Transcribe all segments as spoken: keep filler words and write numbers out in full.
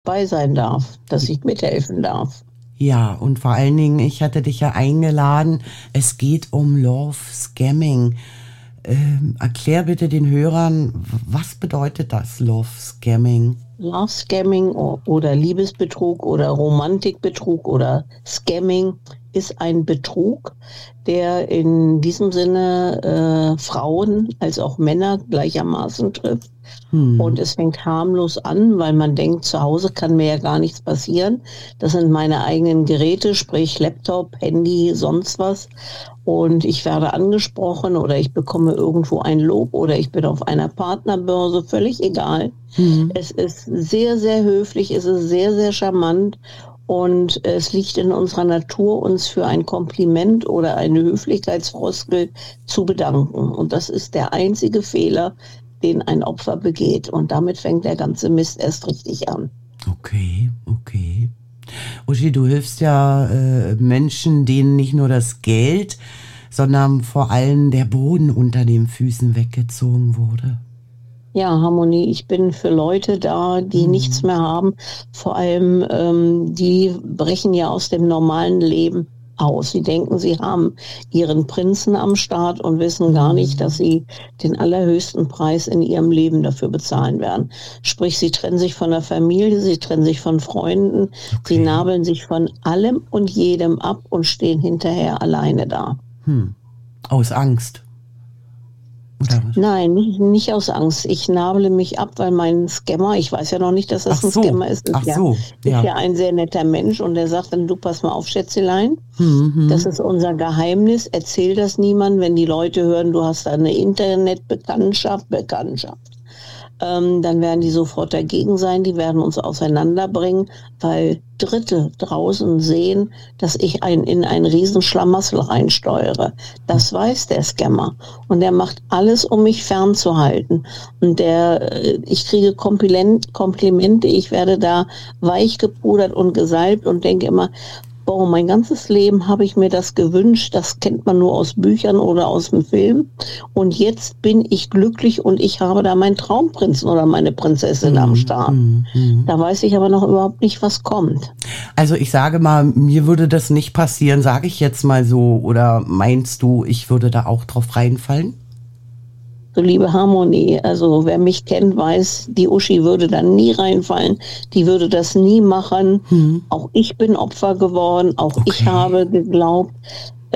bei sein darf, dass ich mithelfen darf. Ja, und vor allen Dingen, ich hatte dich ja eingeladen, es geht um Love Scamming. Ähm, erklär bitte den Hörern, was bedeutet das, Love Scamming? Love Scamming oder Liebesbetrug oder Romantikbetrug oder Scamming ist ein Betrug, der in diesem Sinne äh, Frauen als auch Männer gleichermaßen trifft. Hm. Und es fängt harmlos an, weil man denkt, zu Hause kann mir ja gar nichts passieren. Das sind meine eigenen Geräte, sprich Laptop, Handy, sonst was. Und ich werde angesprochen oder ich bekomme irgendwo ein Lob oder ich bin auf einer Partnerbörse, völlig egal. Mhm. Es ist sehr, sehr höflich, es ist sehr, sehr charmant und es liegt in unserer Natur, uns für ein Kompliment oder eine Höflichkeitsfloskel zu bedanken. Und das ist der einzige Fehler, den ein Opfer begeht. Und damit fängt der ganze Mist erst richtig an. Okay, okay. Uschi, du hilfst ja äh, Menschen, denen nicht nur das Geld, sondern vor allem der Boden unter den Füßen weggezogen wurde. Ja, Harmonie, ich bin für Leute da, die mhm. nichts mehr haben. Vor allem, ähm, die brechen ja aus dem normalen Leben aus. Sie denken, sie haben ihren Prinzen am Start und wissen gar nicht, dass sie den allerhöchsten Preis in ihrem Leben dafür bezahlen werden. Sprich, sie trennen sich von der Familie, sie trennen sich von Freunden, okay. Sie nabeln sich von allem und jedem ab und stehen hinterher alleine da. Hm. Aus Angst? Oder was? Nein, nicht, nicht aus Angst. Ich nabele mich ab, weil mein Scammer, ich weiß ja noch nicht, dass das Ach ein so. Scammer ist. Ach ja, so, ja. Ist ja ein sehr netter Mensch und der sagt dann, du pass mal auf, Schätzelein, mhm. das ist unser Geheimnis, erzähl das niemandem, wenn die Leute hören, du hast da eine Internetbekanntschaft, Bekanntschaft. Ähm, dann werden die sofort dagegen sein, die werden uns auseinanderbringen, weil Dritte draußen sehen, dass ich ein, in ein Riesenschlamassel reinsteuere. Das weiß der Scammer. Und der macht alles, um mich fernzuhalten. Und der, ich kriege Komplimente, ich werde da weich gepudert und gesalbt und denke immer, boah, mein ganzes Leben habe ich mir das gewünscht, das kennt man nur aus Büchern oder aus dem Film und jetzt bin ich glücklich und ich habe da meinen Traumprinzen oder meine Prinzessin mm, am Start. Mm, mm. Da weiß ich aber noch überhaupt nicht, was kommt. Also ich sage mal, mir würde das nicht passieren, sage ich jetzt mal so, oder meinst du, ich würde da auch drauf reinfallen? So, liebe Harmonie, also wer mich kennt, weiß, die Uschi würde da nie reinfallen, die würde das nie machen. Mhm. Auch ich bin Opfer geworden, auch okay. ich habe geglaubt, äh,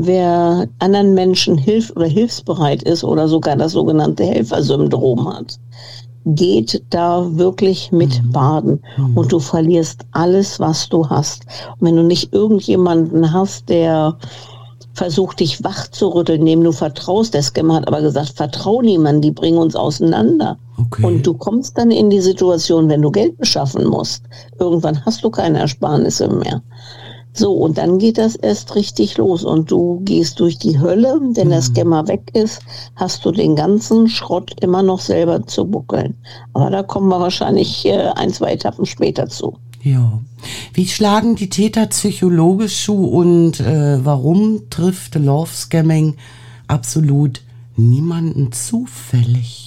wer anderen Menschen hilft oder hilfsbereit ist oder sogar das sogenannte Helfersyndrom hat, geht da wirklich mit mhm. baden mhm. und du verlierst alles, was du hast. Und wenn du nicht irgendjemanden hast, der versucht dich wach zu rütteln, dem du vertraust. Der Scammer hat aber gesagt, vertrau niemandem, die bringen uns auseinander. Okay. Und du kommst dann in die Situation, wenn du Geld beschaffen musst. Irgendwann hast du keine Ersparnisse mehr. So, und dann geht das erst richtig los und du gehst durch die Hölle, denn mhm. der Scammer weg ist, hast du den ganzen Schrott immer noch selber zu buckeln. Aber da kommen wir wahrscheinlich äh, ein, zwei Etappen später zu. Ja. Wie schlagen die Täter psychologisch zu und äh, warum trifft Love Scamming absolut niemanden zufällig?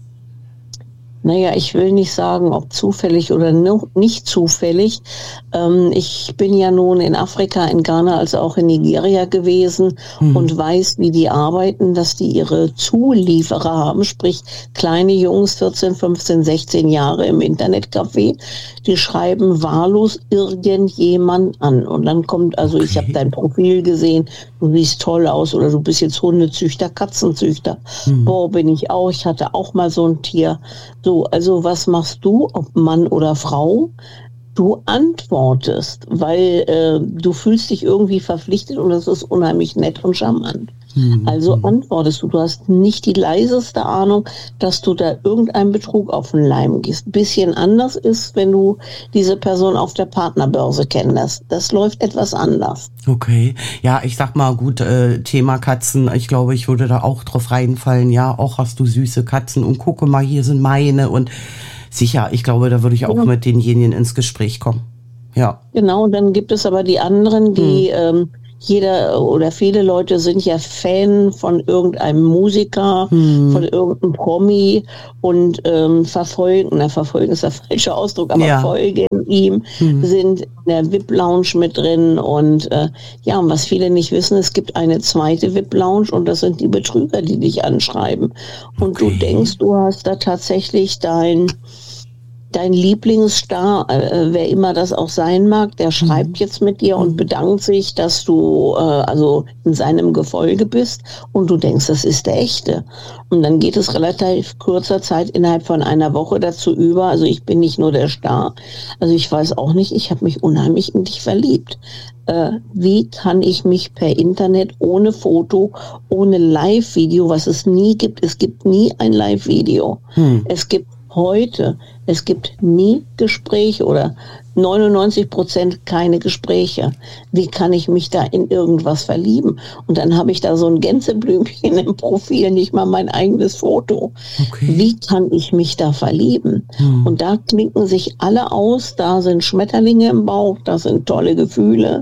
Naja, ich will nicht sagen, ob zufällig oder nicht zufällig. Ähm, ich bin ja nun in Afrika, in Ghana, als auch in Nigeria gewesen mhm. und weiß, wie die arbeiten, dass die ihre Zulieferer haben, sprich kleine Jungs, vierzehn, fünfzehn, sechzehn Jahre im Internetcafé, die schreiben wahllos irgendjemand an. Und dann kommt, also okay. ich habe dein Profil gesehen, du siehst toll aus oder du bist jetzt Hundezüchter, Katzenzüchter. Mhm. Boah, bin ich auch, ich hatte auch mal so ein Tier. So, also was machst du, ob Mann oder Frau? Du antwortest, weil äh, du fühlst dich irgendwie verpflichtet und das ist unheimlich nett und charmant. Mhm. Also antwortest du. Du hast nicht die leiseste Ahnung, dass du da irgendeinen Betrug auf den Leim gehst. Ein bisschen anders ist, wenn du diese Person auf der Partnerbörse kennenlernst. Das läuft etwas anders. Okay, ja, ich sag mal, gut, äh, Thema Katzen, ich glaube, ich würde da auch drauf reinfallen. Ja, auch hast du süße Katzen und gucke mal, hier sind meine und sicher, ich glaube, da würde ich auch ja. mit denjenigen ins Gespräch kommen. Ja. Genau, und dann gibt es aber die anderen, die hm. ähm, jeder oder viele Leute sind ja Fan von irgendeinem Musiker, hm. von irgendeinem Promi und ähm, verfolgen, na verfolgen ist der falsche Ausdruck, aber ja. folgen ihm, hm. sind in der V I P-Lounge mit drin und äh, ja, und was viele nicht wissen, es gibt eine zweite V I P-Lounge und das sind die Betrüger, die dich anschreiben. Und okay. du denkst, du hast da tatsächlich dein Dein Lieblingsstar, äh, wer immer das auch sein mag, der schreibt mhm. jetzt mit dir und bedankt sich, dass du äh, also in seinem Gefolge bist und du denkst, das ist der Echte. Und dann geht es relativ kurzer Zeit innerhalb von einer Woche dazu über, also ich bin nicht nur der Star, also ich weiß auch nicht, ich habe mich unheimlich in dich verliebt. Äh, wie kann ich mich per Internet ohne Foto, ohne Live-Video, was es nie gibt, es gibt nie ein Live-Video, mhm. es gibt heute, es gibt nie Gespräche oder neunundneunzig Prozent keine Gespräche. Wie kann ich mich da in irgendwas verlieben? Und dann habe ich da so ein Gänseblümchen im Profil, nicht mal mein eigenes Foto. Okay. Wie kann ich mich da verlieben? Hm. Und da klinken sich alle aus, da sind Schmetterlinge im Bauch, da sind tolle Gefühle.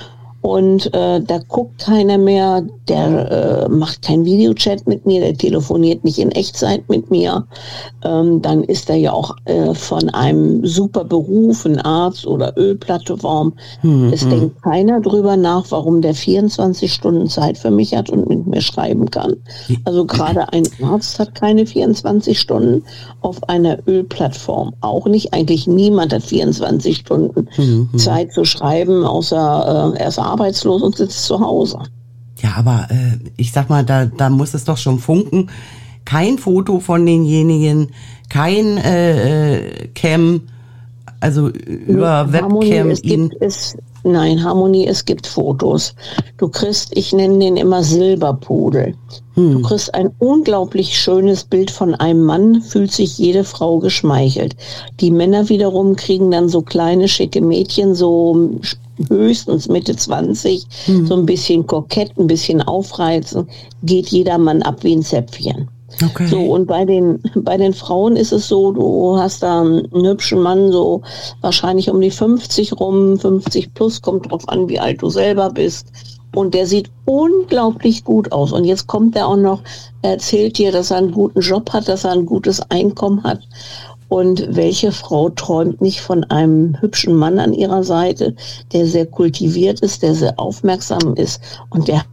Und äh, da guckt keiner mehr, der äh, macht keinen Videochat mit mir, der telefoniert nicht in Echtzeit mit mir. Ähm, dann ist er ja auch äh, von einem super Beruf, ein Arzt oder Ölplattform. Hm, es hm. denkt keiner drüber nach, warum der vierundzwanzig Stunden Zeit für mich hat und mit mir schreiben kann. Also gerade ein Arzt hat keine vierundzwanzig Stunden auf einer Ölplattform. Auch nicht, eigentlich niemand hat vierundzwanzig Stunden hm, hm. Zeit zu schreiben, außer äh, er ist arbeitslos und sitzt zu Hause. Ja, aber äh, ich sag mal, da, da muss es doch schon funken. Kein Foto von denjenigen, kein äh, äh, Cam, also über Harmonie, Webcam. Es gibt, es, nein, Harmonie, es gibt Fotos. Du kriegst, ich nenne den immer Silberpudel. Hm. Du kriegst ein unglaublich schönes Bild von einem Mann, fühlt sich jede Frau geschmeichelt. Die Männer wiederum kriegen dann so kleine, schicke Mädchen, so höchstens Mitte zwanzig, hm. so ein bisschen kokett, ein bisschen aufreizen, geht jeder Mann ab wie ein Zäpfchen. Okay. So, und bei den, bei den Frauen ist es so, du hast da einen hübschen Mann, so wahrscheinlich um die fünfzig rum, fünfzig plus, kommt drauf an, wie alt du selber bist. Und der sieht unglaublich gut aus. Und jetzt kommt er auch noch, er erzählt dir, dass er einen guten Job hat, dass er ein gutes Einkommen hat. Und welche Frau träumt nicht von einem hübschen Mann an ihrer Seite, der sehr kultiviert ist, der sehr aufmerksam ist und der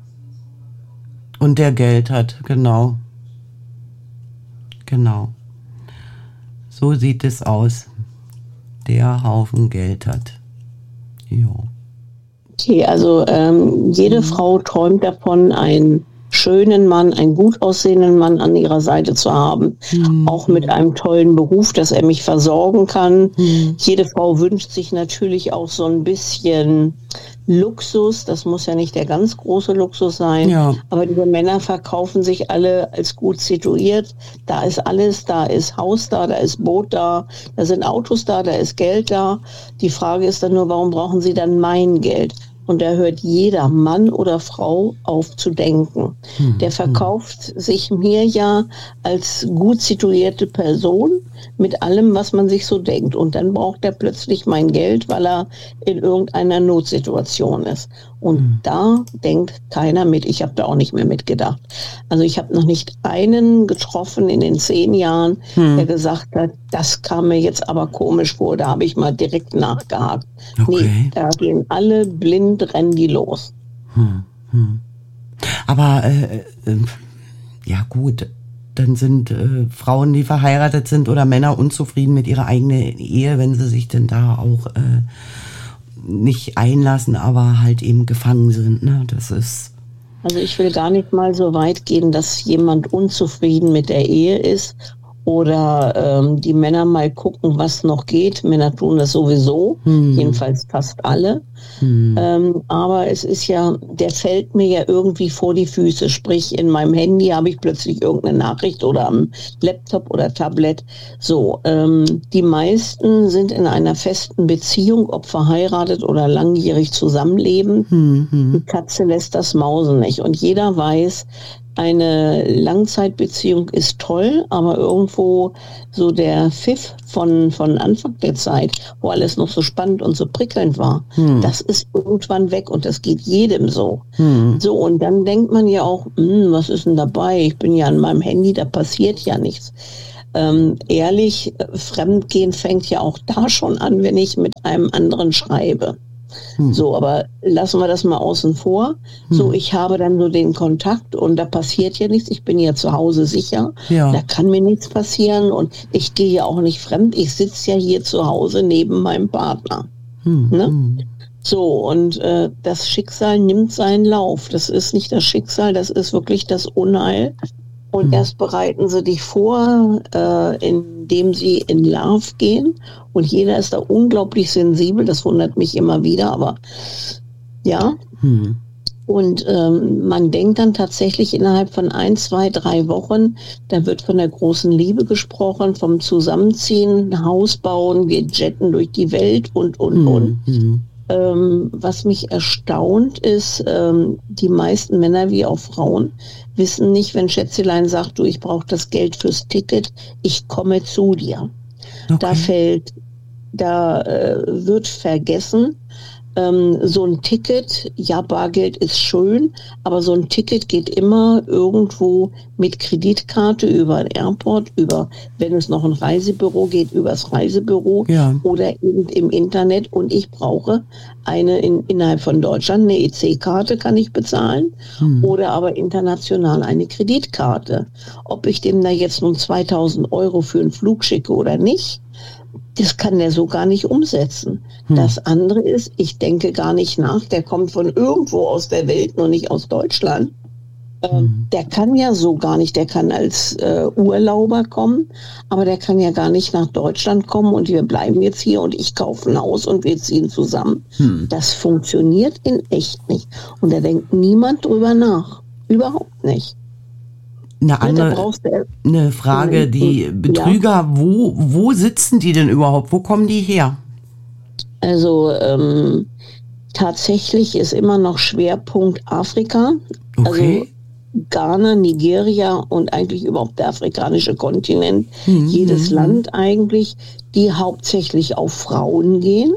und der Geld hat, genau. Genau. So sieht es aus. Der Haufen Geld hat. Jo. Okay, also ähm, jede mhm. Frau träumt davon, einen schönen Mann, einen gut aussehenden Mann an ihrer Seite zu haben. Mhm. Auch mit einem tollen Beruf, dass er mich versorgen kann. Mhm. Jede Frau wünscht sich natürlich auch so ein bisschen Luxus. Das muss ja nicht der ganz große Luxus sein. Ja. Aber diese Männer verkaufen sich alle als gut situiert. Da ist alles, da ist Haus da, da ist Boot da, da sind Autos da, da ist Geld da. Die Frage ist dann nur, warum brauchen sie dann mein Geld? Und da hört jeder Mann oder Frau auf zu denken. Hm, der verkauft hm. sich mir ja als gut situierte Person mit allem, was man sich so denkt. Und dann braucht er plötzlich mein Geld, weil er in irgendeiner Notsituation ist. Und hm. da denkt keiner mit. Ich habe da auch nicht mehr mitgedacht. Also ich habe noch nicht einen getroffen in den zehn Jahren, hm. der gesagt hat, das kam mir jetzt aber komisch vor. Da habe ich mal direkt nachgehakt. Okay. Nee, da gehen alle blind, rennen die los. Hm. Hm. Aber äh, äh, ja gut, dann sind äh, Frauen, die verheiratet sind oder Männer unzufrieden mit ihrer eigenen Ehe, wenn sie sich denn da auch äh, nicht einlassen, aber halt eben gefangen sind. Ne? Das ist. Also ich will gar nicht mal so weit gehen, dass jemand unzufrieden mit der Ehe ist oder ähm, die Männer mal gucken, was noch geht. Männer tun das sowieso, hm. jedenfalls fast alle. Hm. Ähm, aber es ist ja, der fällt mir ja irgendwie vor die Füße. Sprich, in meinem Handy habe ich plötzlich irgendeine Nachricht oder am Laptop oder Tablet. So, ähm, die meisten sind in einer festen Beziehung, ob verheiratet oder langjährig zusammenleben. Hm. Die Katze lässt das Mausen nicht. Und jeder weiß, eine Langzeitbeziehung ist toll, aber irgendwo so der Pfiff von, von Anfang der Zeit, wo alles noch so spannend und so prickelnd war, hm. das ist irgendwann weg und das geht jedem so. Hm. So, und dann denkt man ja auch, was ist denn dabei? Ich bin ja an meinem Handy, da passiert ja nichts. Ähm, ehrlich, Fremdgehen fängt ja auch da schon an, wenn ich mit einem anderen schreibe. Hm. So, aber lassen wir das mal außen vor. Hm. So, ich habe dann nur den Kontakt und da passiert ja nichts. Ich bin ja zu Hause sicher. Ja. Da kann mir nichts passieren und ich gehe ja auch nicht fremd. Ich sitze ja hier zu Hause neben meinem Partner. Hm. Ne? Hm. So, und äh, das Schicksal nimmt seinen Lauf. Das ist nicht das Schicksal, das ist wirklich das Unheil. Und hm. erst bereiten sie dich vor, äh, indem sie in Love gehen. Und jeder ist da unglaublich sensibel. Das wundert mich immer wieder, aber ja. Hm. Und ähm, man denkt dann tatsächlich innerhalb von ein, zwei, drei Wochen, da wird von der großen Liebe gesprochen, vom Zusammenziehen, Haus bauen, wir jetten durch die Welt und, und, hm. und. Hm. Ähm, was mich erstaunt ist, ähm, die meisten Männer wie auch Frauen wissen nicht, wenn Schätzelein sagt, du, ich brauche das Geld fürs Ticket, ich komme zu dir. Okay. Da fällt, da äh, wird vergessen, ähm, so ein Ticket, ja, Bargeld ist schön, aber so ein Ticket geht immer irgendwo mit Kreditkarte über ein Airport, über, wenn es noch ein Reisebüro geht, übers Reisebüro ja. oder eben im Internet. Und ich brauche eine in, innerhalb von Deutschland, eine E C-Karte kann ich bezahlen hm. oder aber international eine Kreditkarte. Ob ich dem da jetzt nun zweitausend Euro für einen Flug schicke oder nicht, das kann der so gar nicht umsetzen. Hm. Das andere ist, ich denke gar nicht nach, der kommt von irgendwo aus der Welt, nur nicht aus Deutschland. Ähm, hm. Der kann ja so gar nicht, der kann als äh, Urlauber kommen, aber der kann ja gar nicht nach Deutschland kommen und wir bleiben jetzt hier und ich kaufe ein Haus und wir ziehen zusammen. Hm. Das funktioniert in echt nicht. Und da denkt niemand drüber nach. Überhaupt nicht. Eine, andere, eine Frage, die Betrüger, ja. wo, wo sitzen die denn überhaupt? Wo kommen die her? Also ähm, tatsächlich ist immer noch Schwerpunkt Afrika. Okay. Also Ghana, Nigeria und eigentlich überhaupt der afrikanische Kontinent. Mhm. Jedes mhm. Land eigentlich, die hauptsächlich auf Frauen gehen.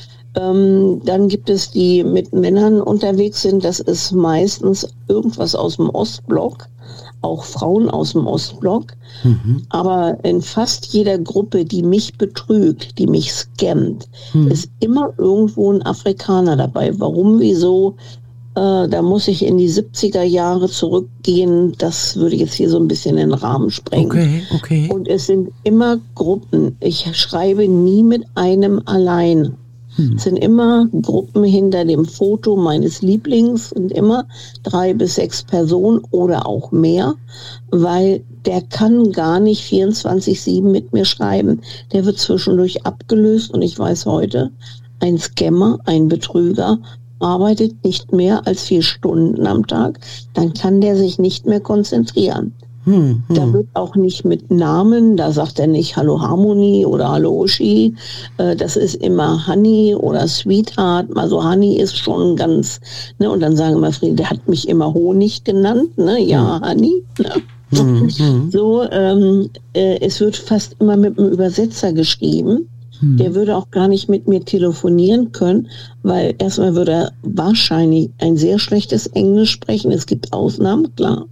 Ähm, dann gibt es die mit Männern unterwegs sind. Das ist meistens irgendwas aus dem Ostblock. Auch Frauen aus dem Ostblock. Mhm. Aber in fast jeder Gruppe, die mich betrügt, die mich scammt, mhm. ist immer irgendwo ein Afrikaner dabei. Warum, wieso? Äh, da muss ich in die siebziger Jahre zurückgehen. Das würde jetzt hier so ein bisschen den Rahmen sprengen. Okay, okay. Und es sind immer Gruppen. Ich schreibe nie mit einem allein. Hm. Es sind immer Gruppen hinter dem Foto meines Lieblings und immer drei bis sechs Personen oder auch mehr, weil der kann gar nicht vierundzwanzig sieben mit mir schreiben. Der wird zwischendurch abgelöst und ich weiß heute, ein Scammer, ein Betrüger arbeitet nicht mehr als vier Stunden am Tag, dann kann der sich nicht mehr konzentrieren. Hm, hm. Da wird auch nicht mit Namen, da sagt er nicht Hallo Harmony oder Hallo Uschi, äh, das ist immer Honey oder Sweetheart, also Honey ist schon ganz, ne, und dann sagen immer Friede, der hat mich immer Honig genannt, ne, ja, hm. Honey, ne. Hm, hm. So, ähm, äh, es wird fast immer mit einem Übersetzer geschrieben, hm. der würde auch gar nicht mit mir telefonieren können, weil erstmal würde er wahrscheinlich ein sehr schlechtes Englisch sprechen, es gibt Ausnahmen, klar.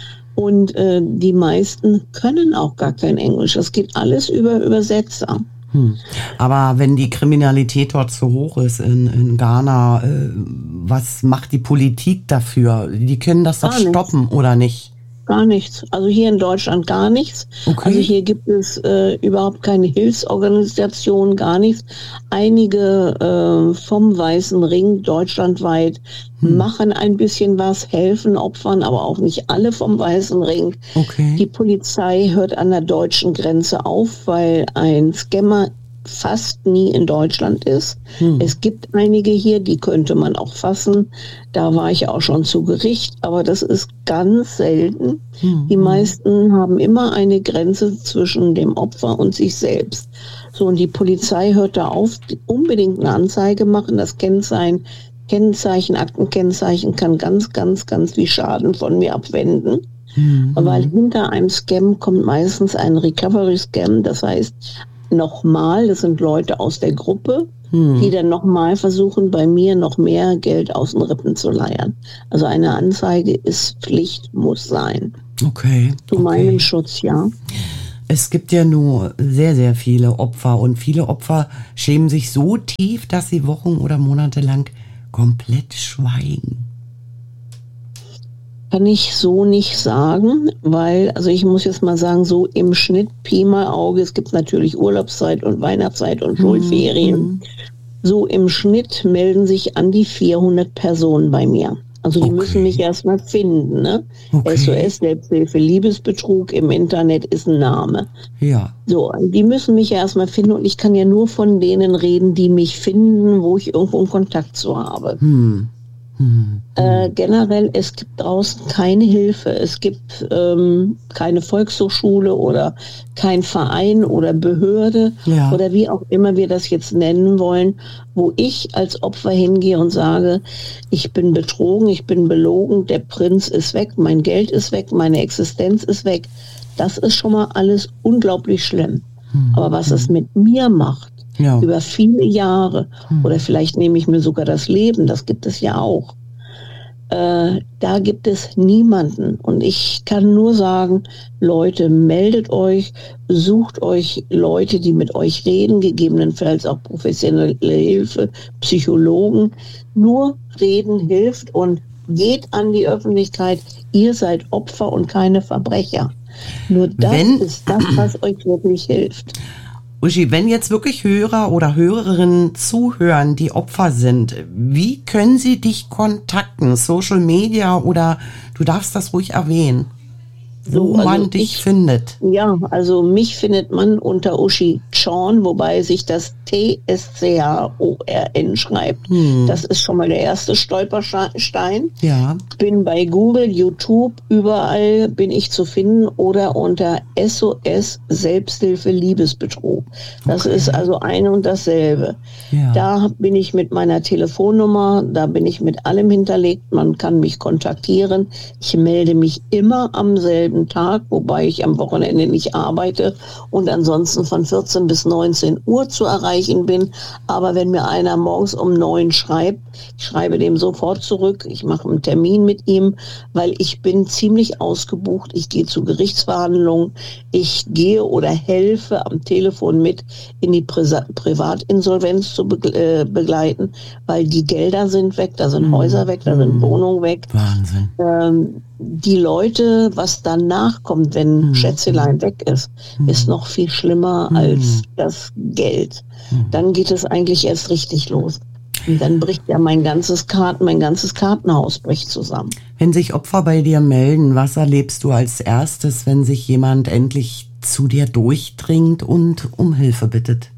Und äh, die meisten können auch gar kein Englisch. Das geht alles über Übersetzer. Hm. Aber wenn die Kriminalität dort so hoch ist in, in Ghana, äh, was macht die Politik dafür? Die können das doch stoppen, nichts. Oder nicht? Gar nichts. Also hier in Deutschland gar nichts. Okay. Also hier gibt es äh, überhaupt keine Hilfsorganisation, gar nichts. Einige äh, vom Weißen Ring deutschlandweit hm. machen ein bisschen was, helfen Opfern, aber auch nicht alle vom Weißen Ring. Okay. Die Polizei hört an der deutschen Grenze auf, weil ein Scammer fast nie in Deutschland ist. Hm. Es gibt einige hier, die könnte man auch fassen. Da war ich auch schon zu Gericht, aber das ist ganz selten. Hm. Die meisten haben immer eine Grenze zwischen dem Opfer und sich selbst. So, und die Polizei hört da auf, unbedingt eine Anzeige machen, das Kennzeichen Kennzeichen, Aktenkennzeichen kann ganz, ganz, ganz viel Schaden von mir abwenden. Mhm. Weil hinter einem Scam kommt meistens ein Recovery-Scam, das heißt nochmal, das sind Leute aus der Gruppe, mhm. die dann nochmal versuchen, bei mir noch mehr Geld aus den Rippen zu leiern. Also eine Anzeige ist Pflicht, muss sein. Okay. Zu okay. meinem Schutz, ja. Es gibt ja nur sehr, sehr viele Opfer und viele Opfer schämen sich so tief, dass sie Wochen oder Monate lang komplett schweigen. Kann ich so nicht sagen, weil, also ich muss jetzt mal sagen, so im Schnitt Pi mal Auge, es gibt natürlich Urlaubszeit und Weihnachtszeit und Schulferien. Mhm. So im Schnitt melden sich an die vierhundert Personen bei mir. Also die okay. müssen mich erstmal finden, ne? Okay. S O S, Selbsthilfe, Liebesbetrug im Internet ist ein Name. Ja. So, die müssen mich ja erstmal finden und ich kann ja nur von denen reden, die mich finden, wo ich irgendwo einen Kontakt zu habe. Hm. Hm. Äh, generell, es gibt draußen keine Hilfe. Es gibt ähm, keine Volkshochschule oder kein Verein oder Behörde ja. oder wie auch immer wir das jetzt nennen wollen, wo ich als Opfer hingehe und sage, ich bin betrogen, ich bin belogen, der Prinz ist weg, mein Geld ist weg, meine Existenz ist weg. Das ist schon mal alles unglaublich schlimm. Hm. Aber was es mit mir macht, ja. über viele Jahre, hm. oder vielleicht nehme ich mir sogar das Leben, das gibt es ja auch. Äh, da gibt es niemanden. Und ich kann nur sagen, Leute, meldet euch, sucht euch Leute, die mit euch reden, gegebenenfalls auch professionelle Hilfe, Psychologen. Nur reden hilft und geht an die Öffentlichkeit. Ihr seid Opfer und keine Verbrecher. Nur das Wenn, ist das, was euch wirklich hilft. Uschi, wenn jetzt wirklich Hörer oder Hörerinnen zuhören, die Opfer sind, wie können sie dich kontakten? Social Media oder du darfst das ruhig erwähnen, wo so, also man dich ich, findet. Ja, also mich findet man unter Uschi Tschorn, wobei sich das T S C H O R N schreibt. Hm. Das ist schon mal der erste Stolperstein. Ja. Bin bei Google, YouTube, überall bin ich zu finden oder unter S O S Selbsthilfe Liebesbetrug. Das okay. ist also ein und dasselbe. Ja. Da bin ich mit meiner Telefonnummer, da bin ich mit allem hinterlegt. Man kann mich kontaktieren. Ich melde mich immer am selben Tag, wobei ich am Wochenende nicht arbeite und ansonsten von vierzehn bis neunzehn Uhr zu erreichen bin. Aber wenn mir einer morgens um neun schreibt, ich schreibe dem sofort zurück, ich mache einen Termin mit ihm, weil ich bin ziemlich ausgebucht. Ich gehe zu Gerichtsverhandlungen, ich gehe oder helfe am Telefon mit, in die Pri- Privatinsolvenz zu be- äh, begleiten, weil die Gelder sind weg, da sind mhm. Häuser weg, da sind Wohnungen weg. Wahnsinn. Ähm, die Leute, was danach kommt, wenn mhm. Schätzelein weg ist, mhm. ist noch viel schlimmer mhm. als das Geld. Mhm. Dann geht es eigentlich erst richtig los. Und dann bricht ja mein ganzes Karten, mein ganzes Kartenhaus bricht zusammen. Wenn sich Opfer bei dir melden, was erlebst du als erstes, wenn sich jemand endlich zu dir durchdringt und um Hilfe bittet?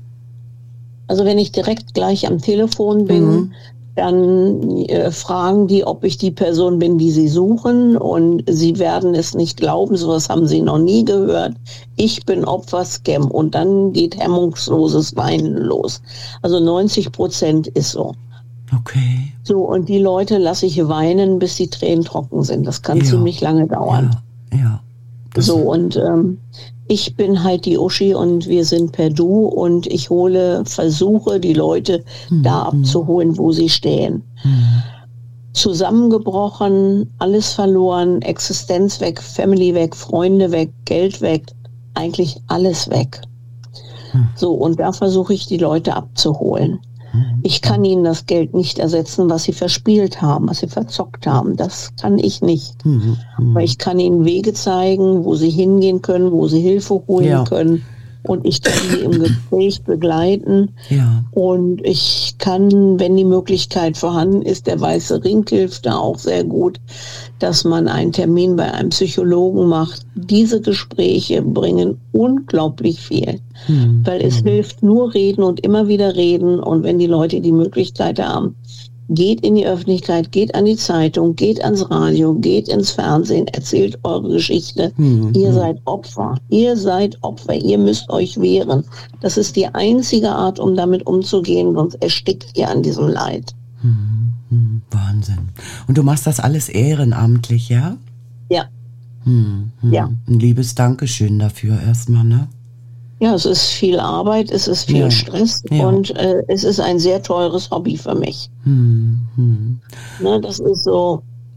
Also wenn ich direkt gleich am Telefon bin, mhm. dann äh, fragen die, ob ich die Person bin, die sie suchen, und sie werden es nicht glauben, sowas haben sie noch nie gehört. Ich bin Opfer Scam, und dann geht hemmungsloses Weinen los. Also neunzig Prozent ist so. Okay. So, und die Leute lasse ich weinen, bis die Tränen trocken sind. Das kann ja. ziemlich lange dauern. Ja, ja. So, und ähm, ich bin halt die Uschi und wir sind per Du, und ich hole, versuche die Leute mhm. da abzuholen, wo sie stehen. Mhm. Zusammengebrochen, alles verloren, Existenz weg, Family weg, Freunde weg, Geld weg, eigentlich alles weg. Mhm. So, und da versuche ich die Leute abzuholen. Ich kann ihnen das Geld nicht ersetzen, was sie verspielt haben, was sie verzockt haben. Das kann ich nicht. Mhm. Mhm. Aber ich kann ihnen Wege zeigen, wo sie hingehen können, wo sie Hilfe holen ja. können. Und ich kann sie im Gespräch begleiten. Ja. Und ich kann, wenn die Möglichkeit vorhanden ist, der Weiße Ring hilft da auch sehr gut, dass man einen Termin bei einem Psychologen macht. Diese Gespräche bringen unglaublich viel. Hm. Weil es hm. hilft nur reden und immer wieder reden. Und wenn die Leute die Möglichkeit haben, geht in die Öffentlichkeit, geht an die Zeitung, geht ans Radio, geht ins Fernsehen, erzählt eure Geschichte. Mhm. Ihr seid Opfer. Ihr seid Opfer. Ihr müsst euch wehren. Das ist die einzige Art, um damit umzugehen, sonst erstickt ihr an diesem Leid. Mhm. Wahnsinn. Und du machst das alles ehrenamtlich, ja? Ja. Hm, hm. Ja. Ein liebes Dankeschön dafür erstmal, ne? Ja, es ist viel Arbeit, es ist viel Ja. Stress Ja. und äh, es ist ein sehr teures Hobby für mich. Hm, hm. Ne, das ist so,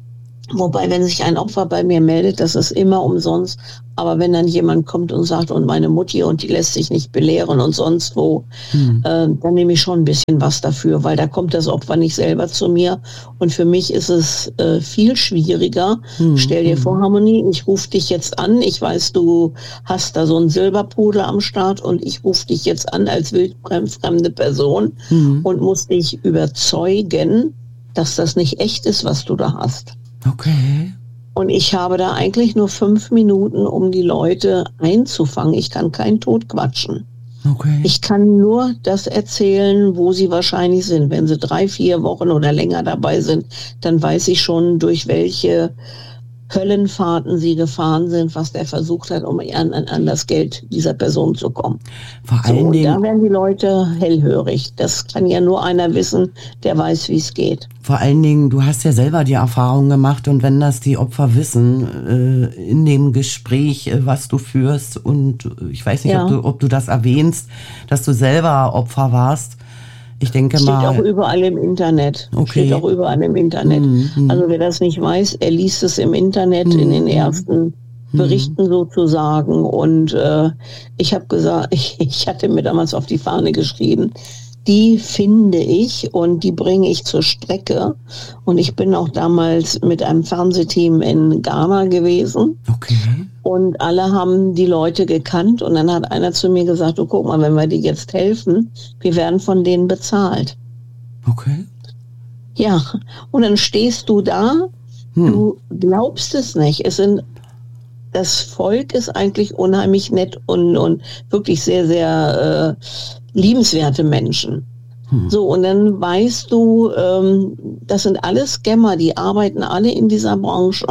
wobei, wenn sich ein Opfer bei mir meldet, das ist immer umsonst. Aber wenn dann jemand kommt und sagt, und meine Mutti und die lässt sich nicht belehren und sonst wo, Hm. äh, dann nehme ich schon ein bisschen was dafür, weil da kommt das Opfer nicht selber zu mir. Und für mich ist es äh, viel schwieriger. Hm. Stell dir hm. vor, Harmonie, ich rufe dich jetzt an. Ich weiß, du hast da so einen Silberpudel am Start und ich rufe dich jetzt an als wildfremde Person Hm. und muss dich überzeugen, dass das nicht echt ist, was du da hast. Okay. Und ich habe da eigentlich nur fünf Minuten, um die Leute einzufangen. Ich kann keinen Tod quatschen. Okay. Ich kann nur das erzählen, wo sie wahrscheinlich sind. Wenn sie drei, vier Wochen oder länger dabei sind, dann weiß ich schon, durch welche Höllenfahrten sie gefahren sind, was der versucht hat, um an, an das Geld dieser Person zu kommen. Vor So, allen und da Dingen, werden die Leute hellhörig. Das kann ja nur einer wissen, der weiß, wie es geht. vor allen Dingen, du hast ja selber die Erfahrung gemacht und wenn das die Opfer wissen, äh, in dem Gespräch, äh, was du führst und äh, ich weiß nicht, Ja. ob du, ob du das erwähnst, dass du selber Opfer warst. Ich denke Steht auch mal, überall im Internet. Okay. Steht auch überall im Internet. Mhm, mhm. Also wer das nicht weiß, er liest es im Internet Mhm, in den mhm. ersten Berichten sozusagen. Und äh, ich habe gesagt, ich, ich hatte mir damals auf die Fahne geschrieben, die finde ich und die bringe ich zur Strecke. Und ich bin auch damals mit einem Fernsehteam in Ghana gewesen. okay, Und alle haben die Leute gekannt. Und dann hat einer zu mir gesagt, du guck mal, wenn wir dir jetzt helfen, wir werden von denen bezahlt. okay. Ja, und dann stehst du da, Hm. du glaubst es nicht. Es sind, das Volk ist eigentlich unheimlich nett und, und wirklich sehr, sehr äh, liebenswerte Menschen. Hm. So, und dann weißt du, ähm, das sind alles Scammer, die arbeiten alle in dieser Branche.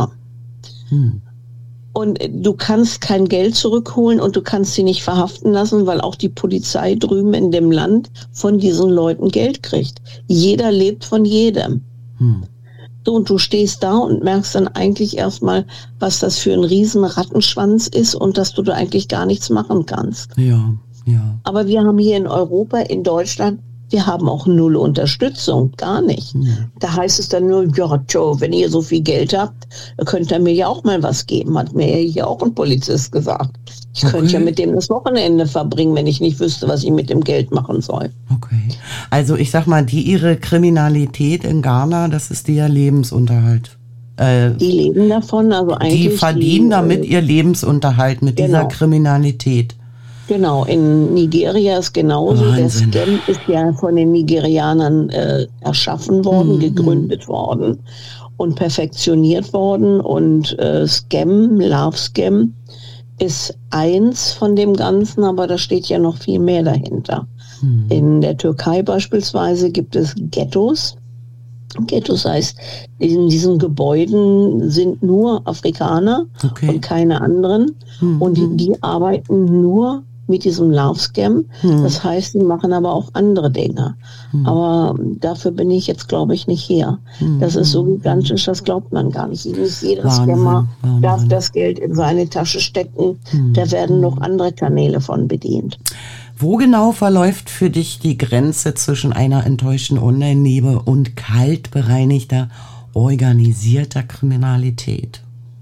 Hm. Und du kannst kein Geld zurückholen und du kannst sie nicht verhaften lassen, weil auch die Polizei drüben in dem Land von diesen Leuten Geld kriegt. Jeder lebt von jedem. Hm. So, und du stehst da und merkst dann eigentlich erstmal, was das für ein riesen Rattenschwanz ist und dass du da eigentlich gar nichts machen kannst. Ja, ja. Aber wir haben hier in Europa, in Deutschland, wir haben auch null Unterstützung, gar nicht. Hm. Da heißt es dann nur, ja, Joe, wenn ihr so viel Geld habt, könnt ihr mir ja auch mal was geben, hat mir ja hier auch ein Polizist gesagt. Ich Okay. könnte ja mit dem das Wochenende verbringen, wenn ich nicht wüsste, was ich mit dem Geld machen soll. Okay. Also ich sag mal, die ihre Kriminalität in Ghana, das ist ihr Lebensunterhalt. Äh, Die leben davon, also eigentlich. die verdienen die, damit äh, ihr Lebensunterhalt mit dieser Genau. Kriminalität. Genau, in Nigeria ist genauso. Wahnsinn. Der Scam ist ja von den Nigerianern äh, erschaffen worden, Mhm. gegründet worden und perfektioniert worden. Und äh, Scam, Love Scam, ist eins von dem Ganzen, aber da steht ja noch viel mehr dahinter. Hm. In der Türkei beispielsweise gibt es Ghettos. Ghettos heißt, in diesen Gebäuden sind nur Afrikaner Okay. und keine anderen. Mhm. Und die, die arbeiten nur mit diesem Love Scam. Mhm. Das heißt, sie machen aber auch andere Dinge. Mhm. Aber dafür bin ich jetzt, glaube ich, nicht hier. Mhm. Das ist so gigantisch, das glaubt man gar nicht. Nicht jeder Wahnsinn, Scammer Wahnsinn. darf das Geld in seine Tasche stecken. Mhm. Da werden noch andere Kanäle von bedient. Wo genau verläuft für dich die Grenze zwischen einer enttäuschten Online-Liebe und kalt bereinigter, organisierter Kriminalität?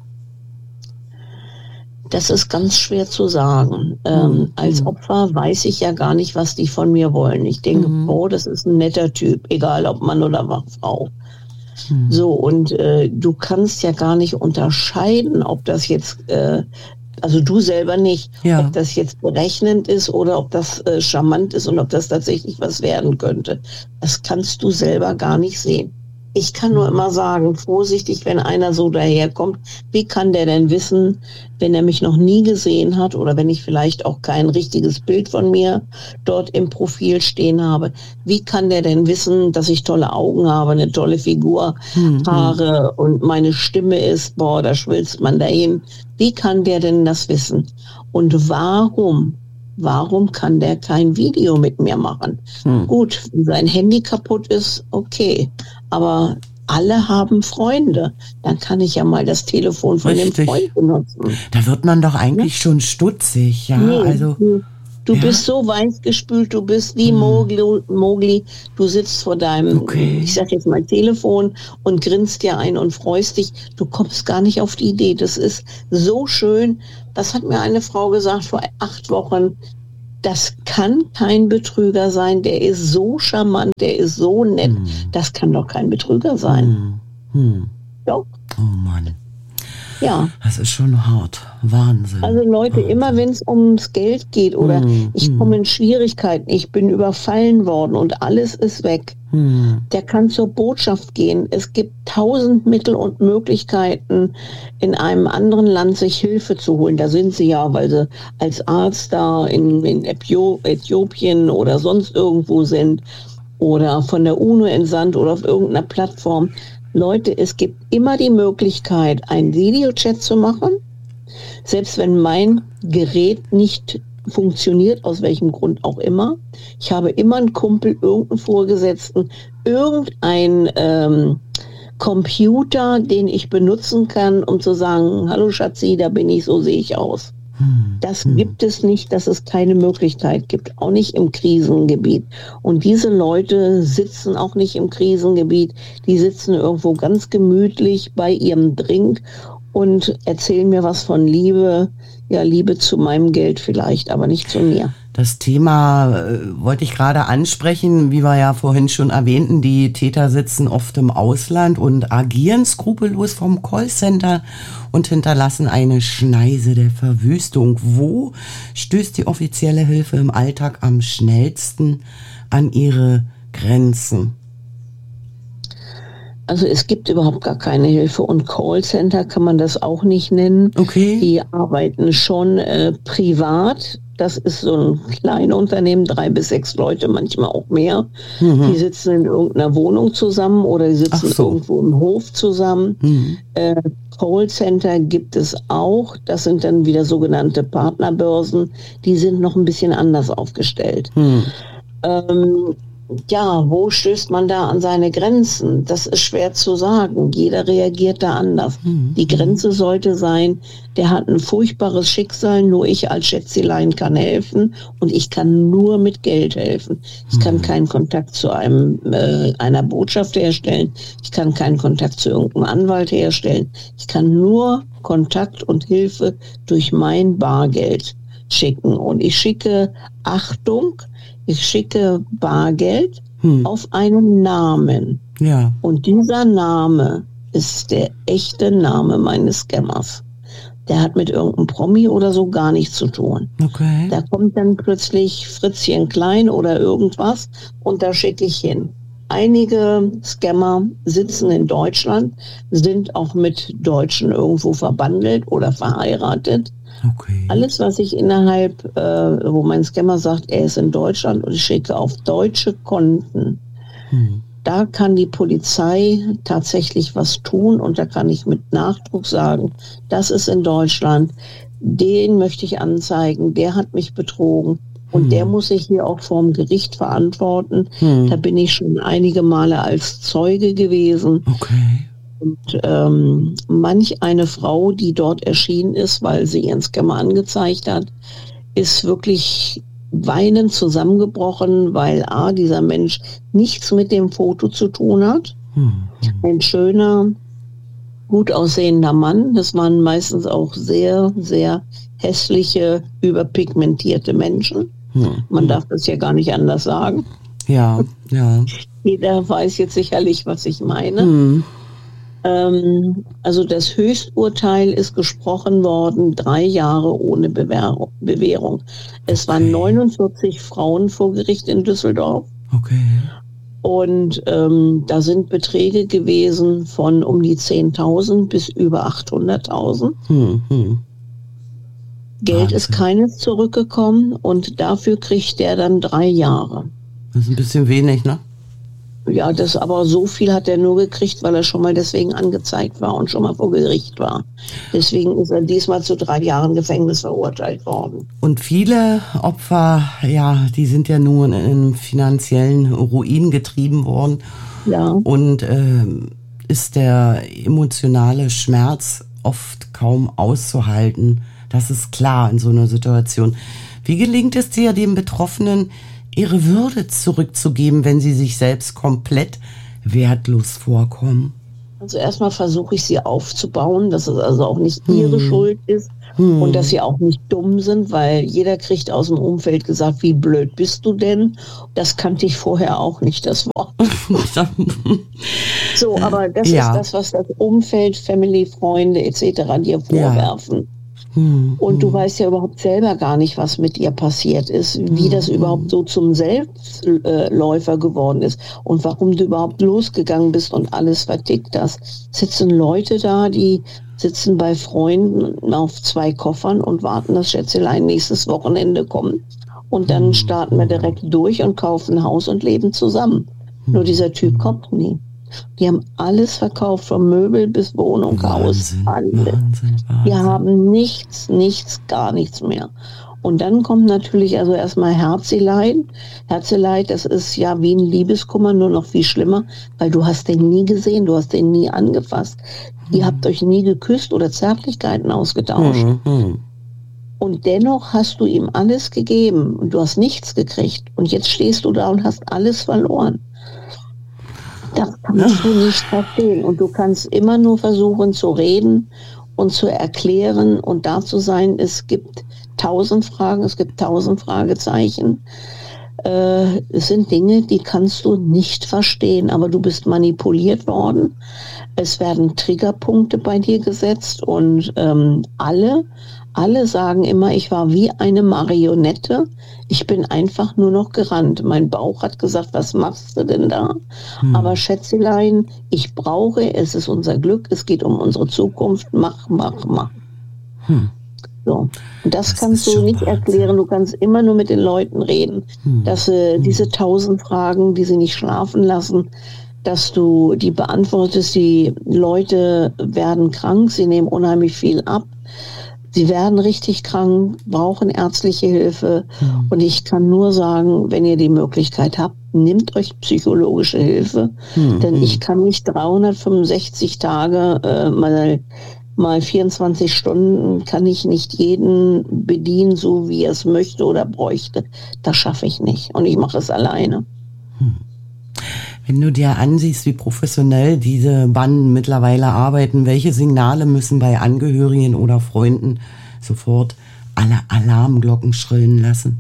Das ist ganz schwer zu sagen. Ähm, Mhm. als Opfer weiß ich ja gar nicht, was die von mir wollen. Ich denke, Mhm. oh, das ist ein netter Typ, egal ob Mann oder Frau. Mhm. So, und äh, du kannst ja gar nicht unterscheiden, ob das jetzt, äh, also du selber nicht, Ja. ob das jetzt berechnend ist oder ob das äh, charmant ist und ob das tatsächlich was werden könnte. Das kannst du selber gar nicht sehen. Ich kann nur immer sagen, vorsichtig, wenn einer so daherkommt, wie kann der denn wissen, wenn er mich noch nie gesehen hat oder wenn ich vielleicht auch kein richtiges Bild von mir dort im Profil stehen habe, wie kann der denn wissen, dass ich tolle Augen habe, eine tolle Figur, Mhm. Haare und meine Stimme ist, boah, da schwilzt man dahin. Wie kann der denn das wissen? Und warum? Warum kann der kein Video mit mir machen? Hm. Gut, wenn sein Handy kaputt ist, okay. Aber alle haben Freunde. Dann kann ich ja mal das Telefon von Richtig. dem Freund benutzen. Da wird man doch eigentlich ja. schon stutzig, ja. Nee, also du, du ja. bist so weichgespült, du bist wie hm. Mowgli, Mowgli. Du sitzt vor deinem, okay. ich sag jetzt mal Telefon und grinst dir ein und freust dich. Du kommst gar nicht auf die Idee. Das ist so schön. Das hat mir eine Frau gesagt vor acht Wochen. Das kann kein Betrüger sein, der ist so charmant, der ist so nett. Hm. Das kann doch kein Betrüger sein. Hm. Hm. Doch. Oh Mann. Ja. Das ist schon hart. Wahnsinn. Also Leute, Wahnsinn. Immer wenn es ums Geld geht oder hm. ich komme in Schwierigkeiten, ich bin überfallen worden und alles ist weg, hm. der kann zur Botschaft gehen. Es gibt tausend Mittel und Möglichkeiten, in einem anderen Land sich Hilfe zu holen. Da sind sie ja, weil sie als Arzt da in, in Äthiopien oder sonst irgendwo sind oder von der UNO entsandt oder auf irgendeiner Plattform. Leute, es gibt immer die Möglichkeit, einen Videochat zu machen, selbst wenn mein Gerät nicht funktioniert, aus welchem Grund auch immer. Ich habe immer einen Kumpel, irgendeinen Vorgesetzten, irgendein ähm, Computer, den ich benutzen kann, um zu sagen, hallo Schatzi, da bin ich, so sehe ich aus. Das gibt es nicht, dass es keine Möglichkeit gibt, auch nicht im Krisengebiet. Und diese Leute sitzen auch nicht im Krisengebiet, die sitzen irgendwo ganz gemütlich bei ihrem Drink und erzählen mir was von Liebe. Ja, Liebe zu meinem Geld vielleicht, aber nicht zu mir. Das Thema äh, wollte ich gerade ansprechen, wie wir ja vorhin schon erwähnten, die Täter sitzen oft im Ausland und agieren skrupellos vom Callcenter und hinterlassen eine Schneise der Verwüstung. Wo stößt die offizielle Hilfe im Alltag am schnellsten an ihre Grenzen? Also es gibt überhaupt gar keine Hilfe und Callcenter kann man das auch nicht nennen. Okay. Die arbeiten schon äh, privat. Das ist so ein kleines Unternehmen, drei bis sechs Leute, manchmal auch mehr. Mhm. Die sitzen in irgendeiner Wohnung zusammen oder die sitzen so. irgendwo im Hof zusammen. Mhm. Äh, Callcenter gibt es auch. Das sind dann wieder sogenannte Partnerbörsen. Die sind noch ein bisschen anders aufgestellt. Mhm. Ähm, Ja, wo stößt man da an seine Grenzen? Das ist schwer zu sagen. Jeder reagiert da anders. Mhm. Die Grenze sollte sein, der hat ein furchtbares Schicksal, nur ich als Schätzelein kann helfen und ich kann nur mit Geld helfen. Ich mhm. kann keinen Kontakt zu einem äh, einer Botschaft herstellen. Ich kann keinen Kontakt zu irgendeinem Anwalt herstellen. Ich kann nur Kontakt und Hilfe durch mein Bargeld schicken. Und ich schicke, Achtung, ich schicke Bargeld hm. auf einen Namen. Ja. Und dieser Name ist der echte Name meines Scammers. Der hat mit irgendeinem Promi oder so gar nichts zu tun. Okay. Da kommt dann plötzlich Fritzchen Klein oder irgendwas und da schicke ich hin. Einige Scammer sitzen in Deutschland, sind auch mit Deutschen irgendwo verbandelt oder verheiratet. Okay. Alles, was ich innerhalb, äh, wo mein Scammer sagt, er ist in Deutschland und ich schicke auf deutsche Konten, hm. da kann die Polizei tatsächlich was tun und da kann ich mit Nachdruck sagen, das ist in Deutschland, den möchte ich anzeigen, der hat mich betrogen und hm. der muss sich hier auch vorm Gericht verantworten. Hm. Da bin ich schon einige Male als Zeuge gewesen. Okay. Und ähm, manch eine Frau, die dort erschienen ist, weil sie ihren Scammer angezeigt hat, ist wirklich weinend zusammengebrochen, weil A, dieser Mensch nichts mit dem Foto zu tun hat. Hm. Ein schöner, gut aussehender Mann. Das waren meistens auch sehr, sehr hässliche, überpigmentierte Menschen. Hm. Man darf das ja gar nicht anders sagen. Ja, ja. Jeder weiß jetzt sicherlich, was ich meine. Hm. Also das Höchsturteil ist gesprochen worden, drei Jahre ohne Bewährung. Bewährung. Es okay. waren neunundvierzig Frauen vor Gericht in Düsseldorf. Okay. Und ähm, da sind Beträge gewesen von um die zehntausend bis über achthunderttausend. Hm, hm. Geld Wahnsinn. Ist keines zurückgekommen und dafür kriegt der dann drei Jahre. Das ist ein bisschen wenig, ne? Ja, das aber so viel hat er nur gekriegt, weil er schon mal deswegen angezeigt war und schon mal vor Gericht war. Deswegen ist er diesmal zu drei Jahren Gefängnis verurteilt worden. Und viele Opfer, ja, die sind ja nun in finanziellen Ruin getrieben worden. Ja. Und äh, ist der emotionale Schmerz oft kaum auszuhalten. Das ist klar in so einer Situation. Wie gelingt es dir, den Betroffenen ihre Würde zurückzugeben, wenn sie sich selbst komplett wertlos vorkommen? Also erstmal versuche ich sie aufzubauen, dass es also auch nicht ihre Hm. Schuld ist Hm. und dass sie auch nicht dumm sind, weil jeder kriegt aus dem Umfeld gesagt, wie blöd bist du denn? Das kannte ich vorher auch nicht, das Wort. So, aber das Ja. ist das, was das Umfeld, Family, Freunde et cetera dir vorwerfen. Hm. Und du weißt ja überhaupt selber gar nicht, was mit ihr passiert ist, wie das überhaupt so zum Selbstläufer geworden ist und warum du überhaupt losgegangen bist und alles vertickt hast. Sitzen Leute da, die sitzen bei Freunden auf zwei Koffern und warten, dass Schätzelein nächstes Wochenende kommt. Und dann starten wir direkt durch und kaufen ein Haus und leben zusammen. Nur dieser Typ kommt nie. Die haben alles verkauft, von Möbel bis Wohnung, Haus, Wahnsinn, alles. Wahnsinn, Die Wahnsinn. haben nichts, nichts, gar nichts mehr. Und dann kommt natürlich also erstmal Herzeleid. Herzeleid, das ist ja wie ein Liebeskummer, nur noch viel schlimmer, weil du hast den nie gesehen, du hast den nie angefasst. Ihr habt euch nie geküsst oder Zärtlichkeiten ausgetauscht. Hm, hm. Und dennoch hast du ihm alles gegeben und du hast nichts gekriegt. Und jetzt stehst du da und hast alles verloren. Das kannst du nicht verstehen. Und du kannst immer nur versuchen zu reden und zu erklären und da zu sein. Es gibt tausend Fragen, es gibt tausend Fragezeichen. Äh, es sind Dinge, die kannst du nicht verstehen, aber du bist manipuliert worden. Es werden Triggerpunkte bei dir gesetzt und ähm, alle, alle sagen immer, ich war wie eine Marionette. Ich bin einfach nur noch gerannt. Mein Bauch hat gesagt, was machst du denn da? Hm. Aber Schätzelein, ich brauche, es ist unser Glück, es geht um unsere Zukunft. Mach, mach, mach. Hm. So. Und das, Das kannst ist du schon nicht Wahnsinn. erklären. Du kannst immer nur mit den Leuten reden, Hm. dass äh, diese tausend Fragen, die sie nicht schlafen lassen, dass du die beantwortest. Die Leute werden krank, sie nehmen unheimlich viel ab. Sie werden richtig krank, brauchen ärztliche Hilfe. Hm. Und ich kann nur sagen, wenn ihr die Möglichkeit habt, nehmt euch psychologische Hilfe. Hm. Denn Hm. ich kann nicht dreihundertfünfundsechzig Tage äh, mal, mal vierundzwanzig Stunden, kann ich nicht jeden bedienen, so wie er es möchte oder bräuchte. Das schaffe ich nicht. Und ich mache es alleine. Wenn du dir ansiehst, wie professionell diese Banden mittlerweile arbeiten, welche Signale müssen bei Angehörigen oder Freunden sofort alle Alarmglocken schrillen lassen?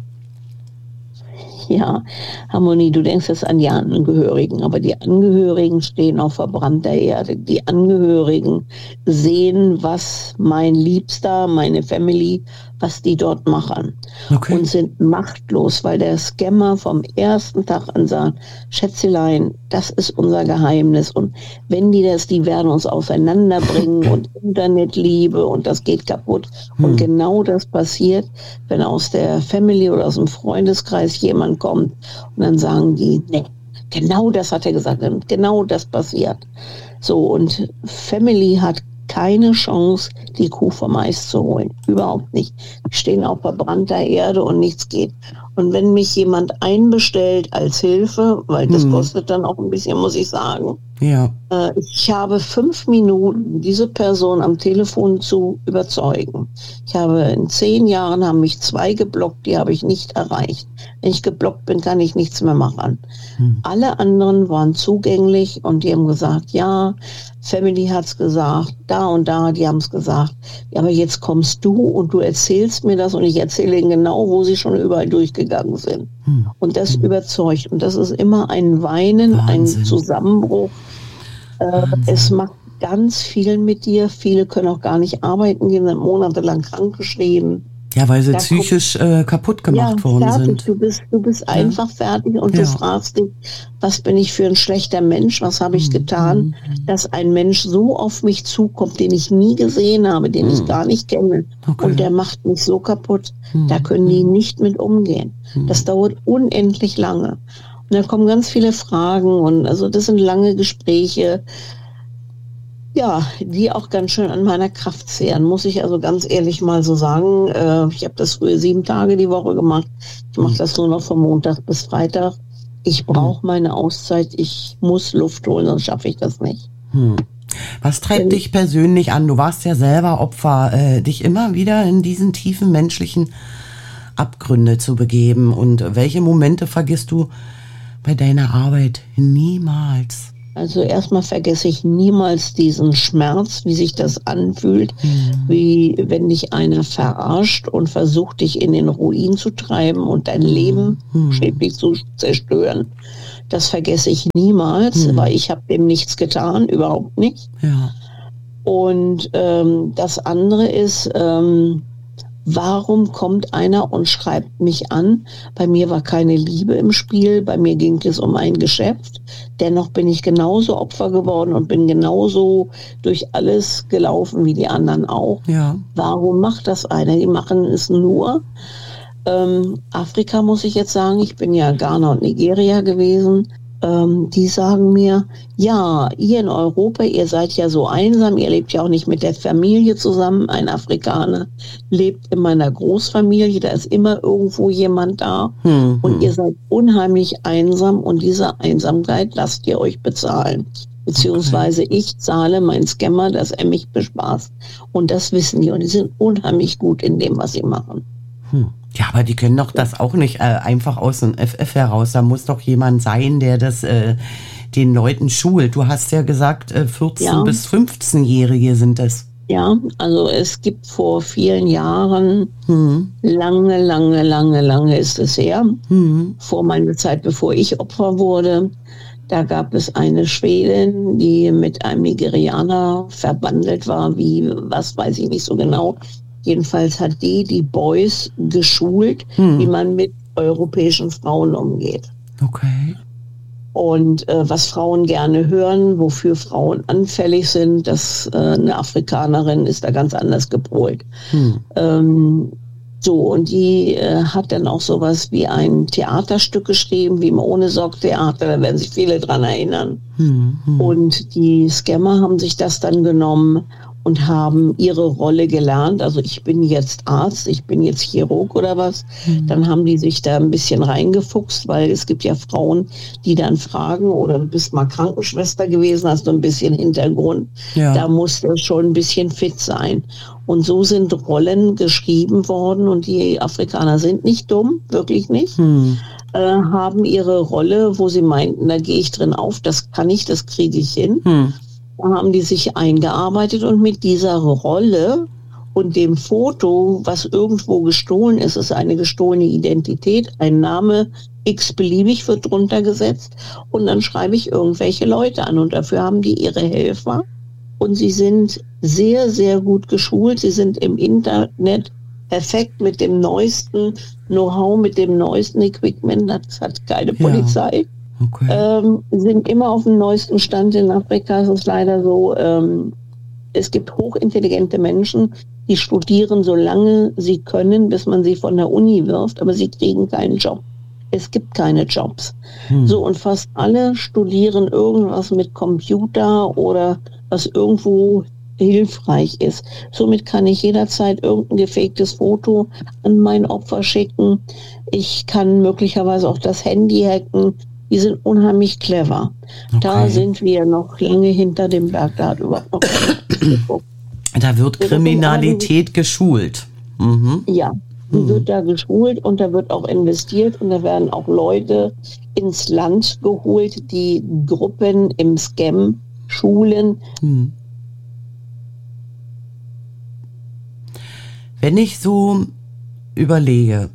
Ja, Harmonie, du denkst jetzt an die Angehörigen, aber die Angehörigen stehen auf verbrannter Erde. Die Angehörigen sehen, was mein Liebster, meine Family, was die dort machen. Okay. Und sind machtlos, weil der Scammer vom ersten Tag an sagt, Schätzelein, das ist unser Geheimnis. Und wenn die das, die werden uns auseinanderbringen und Internetliebe und das geht kaputt. Hm. Und genau das passiert, wenn aus der Family oder aus dem Freundeskreis jemand kommt und dann sagen die, nee, genau das hat er gesagt und genau das passiert. So, und Family hat keine Chance, die Kuh vom Eis zu holen. Überhaupt nicht. Die stehen auf verbrannter Erde und nichts geht. Und wenn mich jemand einbestellt als Hilfe, weil das Hm. kostet dann auch ein bisschen, muss ich sagen, Ja. äh, ich habe fünf Minuten, diese Person am Telefon zu überzeugen. Ich habe in zehn Jahren haben mich zwei geblockt, die habe ich nicht erreicht. Wenn ich geblockt bin, kann ich nichts mehr machen. Hm. Alle anderen waren zugänglich und die haben gesagt, ja, Family hat's gesagt, da und da, die haben es gesagt. Ja, aber jetzt kommst du und du erzählst mir das und ich erzähle ihnen genau, wo sie schon überall durchgegangen sind. Hm. Und das überzeugt. Und das ist immer ein Weinen, Wahnsinn. ein Zusammenbruch. Äh, Wahnsinn. es macht ganz viel mit dir. Viele können auch gar nicht arbeiten gehen, sind monatelang krankgeschrieben. Ja, weil sie Da psychisch äh, kaputt gemacht ja, worden fertig. sind. Du bist, du bist einfach fertig und Ja. du fragst dich, was bin ich für ein schlechter Mensch? Was habe ich Mhm. getan, dass ein Mensch so auf mich zukommt, den ich nie gesehen habe, den ich Mhm. gar nicht kenne. Okay. Und der macht mich so kaputt. Mhm. Da können die nicht mit umgehen. Mhm. Das dauert unendlich lange. Und da kommen ganz viele Fragen und also das sind lange Gespräche. Ja, die auch ganz schön an meiner Kraft zehren, muss ich also ganz ehrlich mal so sagen. Äh, ich habe das früher sieben Tage die Woche gemacht. Ich mache das nur noch von Montag bis Freitag. Ich brauche meine Auszeit. Ich muss Luft holen, sonst schaffe ich das nicht. Hm. Was treibt dich persönlich an? Du warst ja selber Opfer, äh, dich immer wieder in diesen tiefen menschlichen Abgründe zu begeben. Und welche Momente vergisst du bei deiner Arbeit niemals? Also erstmal vergesse ich niemals diesen Schmerz, wie sich das anfühlt, mhm. wie wenn dich einer verarscht und versucht, dich in den Ruin zu treiben und dein Leben mhm. schädlich zu zerstören. Das vergesse ich niemals, mhm. weil ich habe dem nichts getan, überhaupt nicht. Ja. Und ähm, das andere ist, ähm, warum kommt einer und schreibt mich an? Bei mir war keine Liebe im Spiel, bei mir ging es um ein Geschäft. Dennoch bin ich genauso Opfer geworden und bin genauso durch alles gelaufen wie die anderen auch. Ja. Warum macht das einer? Die machen es nur. Ähm, Afrika muss ich jetzt sagen, ich bin ja Ghana und Nigeria gewesen. Ähm, die sagen mir, ja, ihr in Europa, ihr seid ja so einsam, ihr lebt ja auch nicht mit der Familie zusammen. Ein Afrikaner lebt in meiner Großfamilie, da ist immer irgendwo jemand da hm, und hm. ihr seid unheimlich einsam und diese Einsamkeit lasst ihr euch bezahlen. Beziehungsweise okay. ich zahle meinen Scammer, dass er mich bespaßt. Und das wissen die und die sind unheimlich gut in dem, was sie machen. Hm. Ja, aber die können doch das auch nicht äh, einfach aus dem F F heraus. Da muss doch jemand sein, der das äh, den Leuten schult. Du hast ja gesagt, äh, vierzehn- ja. bis fünfzehnjährige sind das. Ja, also es gibt vor vielen Jahren, hm. lange, lange, lange, lange ist es her, hm. vor meiner Zeit, bevor ich Opfer wurde, da gab es eine Schwedin, die mit einem Nigerianer verbandelt war, wie, was weiß ich nicht so genau. Jedenfalls hat die die Boys geschult, hm. wie man mit europäischen Frauen umgeht. Okay. Und äh, was Frauen gerne hören, wofür Frauen anfällig sind, dass äh, eine Afrikanerin ist da ganz anders gepolt. Hm. Ähm, so, und die äh, hat dann auch sowas wie ein Theaterstück geschrieben, wie im Ohne-Sorg-Theater, da werden sich viele dran erinnern. Hm. Hm. Und die Scammer haben sich das dann genommen und haben ihre Rolle gelernt. Also ich bin jetzt Arzt, ich bin jetzt Chirurg oder was. Mhm. Dann haben die sich da ein bisschen reingefuchst, weil es gibt ja Frauen, die dann fragen, oder du bist mal Krankenschwester gewesen, hast du ein bisschen Hintergrund. Ja. Da musst du schon ein bisschen fit sein. Und so sind Rollen geschrieben worden und die Afrikaner sind nicht dumm, wirklich nicht. Mhm. Äh, haben ihre Rolle, wo sie meinten, da gehe ich drin auf, das kann ich, das kriege ich hin. Mhm. Da haben die sich eingearbeitet und mit dieser Rolle und dem Foto, was irgendwo gestohlen ist, ist eine gestohlene Identität, ein Name x-beliebig wird drunter gesetzt und dann schreibe ich irgendwelche Leute an und dafür haben die ihre Helfer und sie sind sehr, sehr gut geschult, sie sind im Internet perfekt mit dem neuesten Know-how, mit dem neuesten Equipment, das hat keine Ja. Polizei. Okay. Ähm, sind immer auf dem neuesten Stand in Afrika. Es ist leider so, ähm, es gibt hochintelligente Menschen, die studieren so lange sie können, bis man sie von der Uni wirft, aber sie kriegen keinen Job. Es gibt keine Jobs. Hm. So, und fast alle studieren irgendwas mit Computer oder was irgendwo hilfreich ist. Somit kann ich jederzeit irgendein gefaktes Foto an mein Opfer schicken. Ich kann möglicherweise auch das Handy hacken. Die sind unheimlich clever. Okay. Da sind wir noch lange hinter dem Berg. Da hat überhaupt noch geguckt. Da wird Kriminalität geschult. Mhm. Ja, die Mhm. wird da geschult und da wird auch investiert und da werden auch Leute ins Land geholt, die Gruppen im Scam schulen. Mhm. Wenn ich so überlege,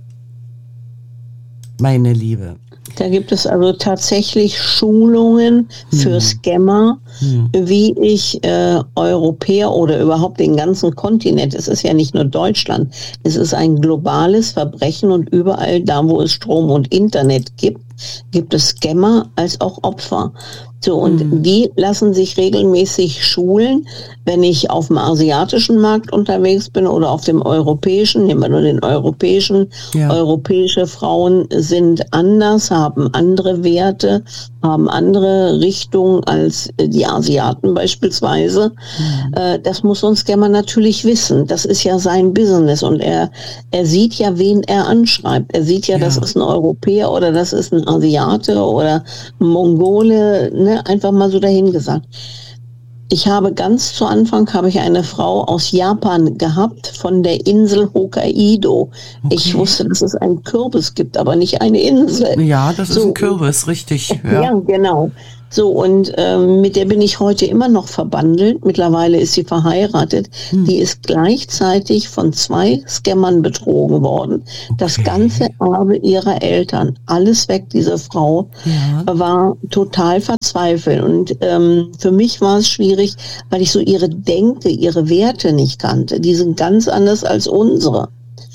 meine Liebe, Da gibt es also tatsächlich Schulungen für Hm. Scammer, Hm. wie ich äh, Europäer oder überhaupt den ganzen Kontinent, es ist ja nicht nur Deutschland, es ist ein globales Verbrechen und überall da, wo es Strom und Internet gibt, gibt es Scammer als auch Opfer. So, und Hm. die lassen sich regelmäßig schulen, wenn ich auf dem asiatischen Markt unterwegs bin oder auf dem europäischen, nehmen wir nur den europäischen. Ja. Europäische Frauen sind anders, haben andere Werte, haben andere Richtungen als die Asiaten beispielsweise. Mhm. Äh, das muss so ein Scammer natürlich wissen. Das ist ja sein Business und er, er sieht ja, wen er anschreibt. Er sieht ja, Ja. das ist ein Europäer oder das ist ein Asiate oder ein Mongole, ne? Einfach mal so dahingesagt. Ich habe ganz zu Anfang habe ich eine Frau aus Japan gehabt von der Insel Hokkaido. Okay. Ich wusste, dass es einen Kürbis gibt, aber nicht eine Insel. Ja, das so, ist ein Kürbis, richtig. Ja, ja genau. So, und ähm, mit der bin ich heute immer noch verbandelt. Mittlerweile ist sie verheiratet. Hm. Die ist gleichzeitig von zwei Scammern betrogen worden. Okay. Das ganze Erbe ihrer Eltern, alles weg. Diese Frau ja. war total verzweifelt. Und ähm, für mich war es schwierig, weil ich so ihre Denke, ihre Werte nicht kannte. Die sind ganz anders als unsere.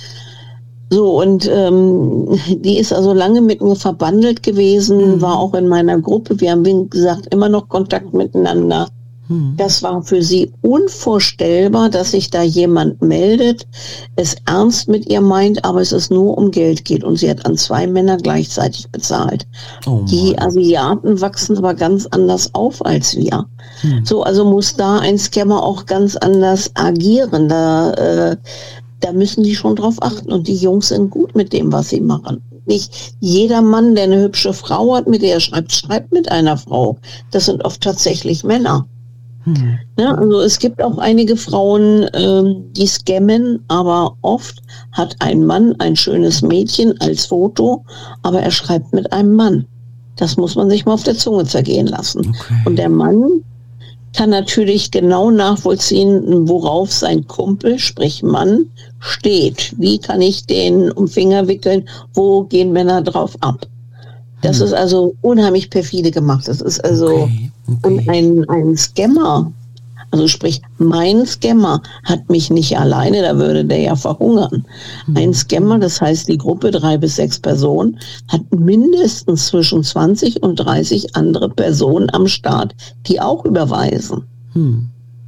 So, und ähm, die ist also lange mit mir verbandelt gewesen, mhm. war auch in meiner Gruppe. Wir haben, wie gesagt, immer noch Kontakt miteinander. Mhm. Das war für sie unvorstellbar, dass sich da jemand meldet, es ernst mit ihr meint, aber es ist nur um Geld geht. Und sie hat an zwei Männer gleichzeitig bezahlt. Oh die Asiaten wachsen aber ganz anders auf als wir. Mhm. So, also muss da ein Scammer auch ganz anders agieren. Da äh, Da müssen die schon drauf achten. Und die Jungs sind gut mit dem, was sie machen. Nicht jeder Mann, der eine hübsche Frau hat, mit der er schreibt, schreibt mit einer Frau. Das sind oft tatsächlich Männer. Hm. Ja, also es gibt auch einige Frauen, ähm, die scammen, aber oft hat ein Mann ein schönes Mädchen als Foto, aber er schreibt mit einem Mann. Das muss man sich mal auf der Zunge zergehen lassen. Okay. Und der Mann kann natürlich genau nachvollziehen, worauf sein Kumpel, sprich Mann, steht. Wie kann ich den um Finger wickeln? Wo gehen Männer drauf ab? Das hm. ist also unheimlich perfide gemacht. Das ist also okay, okay. Und ein, ein Scammer, also sprich mein Scammer hat mich nicht alleine, da würde der ja verhungern. Hm. Ein Scammer, das heißt die Gruppe, drei bis sechs Personen, hat mindestens zwischen zwanzig und dreißig andere Personen am Start, die auch überweisen. Hm.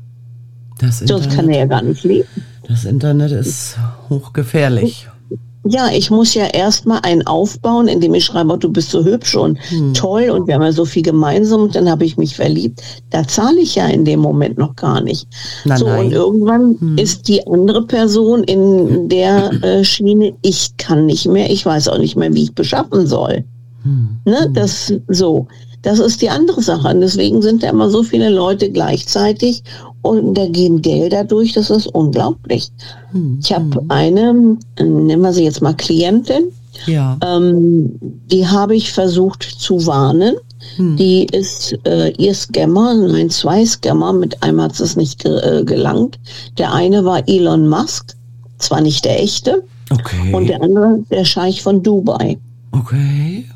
Das Sonst kann er ja gar nicht leben. Das Internet ist hochgefährlich. Ja, ich muss ja erstmal einen aufbauen, indem ich schreibe, oh, du bist so hübsch und hm. toll und wir haben ja so viel gemeinsam und dann habe ich mich verliebt. Da zahle ich ja in dem Moment noch gar nicht. Na, so, nein. Und irgendwann hm. ist die andere Person in der äh, Schiene, ich kann nicht mehr, ich weiß auch nicht mehr, wie ich beschaffen soll. Hm. Ne, das so. Das ist die andere Sache. Und deswegen sind da immer so viele Leute gleichzeitig und da gehen Gelder durch, das ist unglaublich. Hm. Ich habe eine, nennen wir sie jetzt mal Klientin, ja. ähm, die habe ich versucht zu warnen. Hm. Die ist äh, ihr Scammer, nein, zwei Scammer, mit einem hat es nicht ge- äh, gelangt. Der eine war Elon Musk, zwar nicht der echte, okay. und der andere der Scheich von Dubai. Okay.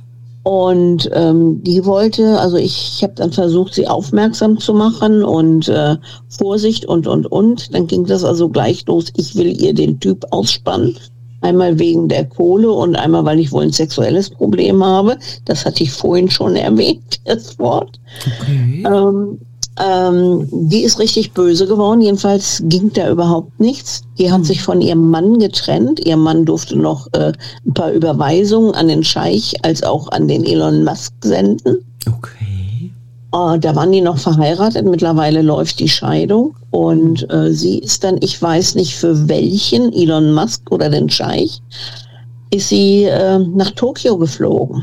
Und ähm, die wollte, also ich, ich habe dann versucht, sie aufmerksam zu machen und äh, Vorsicht und, und, und. Dann ging das also gleich los. Ich will ihr den Typ ausspannen. Einmal wegen der Kohle und einmal, weil ich wohl ein sexuelles Problem habe. Das hatte ich vorhin schon erwähnt, das Wort. Okay. Ähm, ähm, die ist richtig böse geworden. Jedenfalls ging da überhaupt nichts. Die hat mhm. sich von ihrem Mann getrennt. Ihr Mann durfte noch äh, ein paar Überweisungen an den Scheich als auch an den Elon Musk senden. Okay. Äh, da waren die noch verheiratet. Mittlerweile läuft die Scheidung. Und äh, sie ist dann, ich weiß nicht für welchen, Elon Musk oder den Scheich, ist sie äh, nach Tokio geflogen.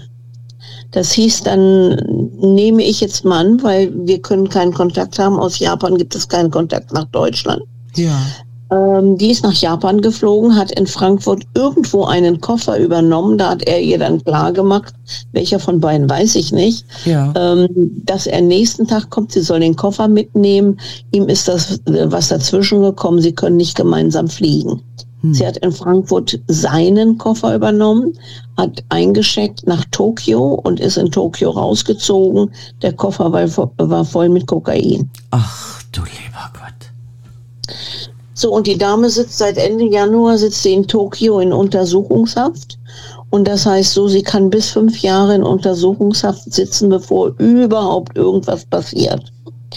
Das hieß, dann nehme ich jetzt mal an, weil wir können keinen Kontakt haben. Aus Japan gibt es keinen Kontakt nach Deutschland. Ja. Ähm, die ist nach Japan geflogen, hat in Frankfurt irgendwo einen Koffer übernommen. Da hat er ihr dann klar gemacht, welcher von beiden weiß ich nicht, ja. ähm, dass er nächsten Tag kommt. Sie soll den Koffer mitnehmen. Ihm ist das äh, was dazwischen gekommen. Sie können nicht gemeinsam fliegen. Hm. Sie hat in Frankfurt seinen Koffer übernommen, hat eingeschickt nach Tokio und ist in Tokio rausgezogen. Der Koffer war, war voll mit Kokain. Ach du lieber Gott. So, und die Dame sitzt seit Ende Januar, sitzt sie in Tokio in Untersuchungshaft. Und das heißt so, sie kann bis fünf Jahre in Untersuchungshaft sitzen, bevor überhaupt irgendwas passiert.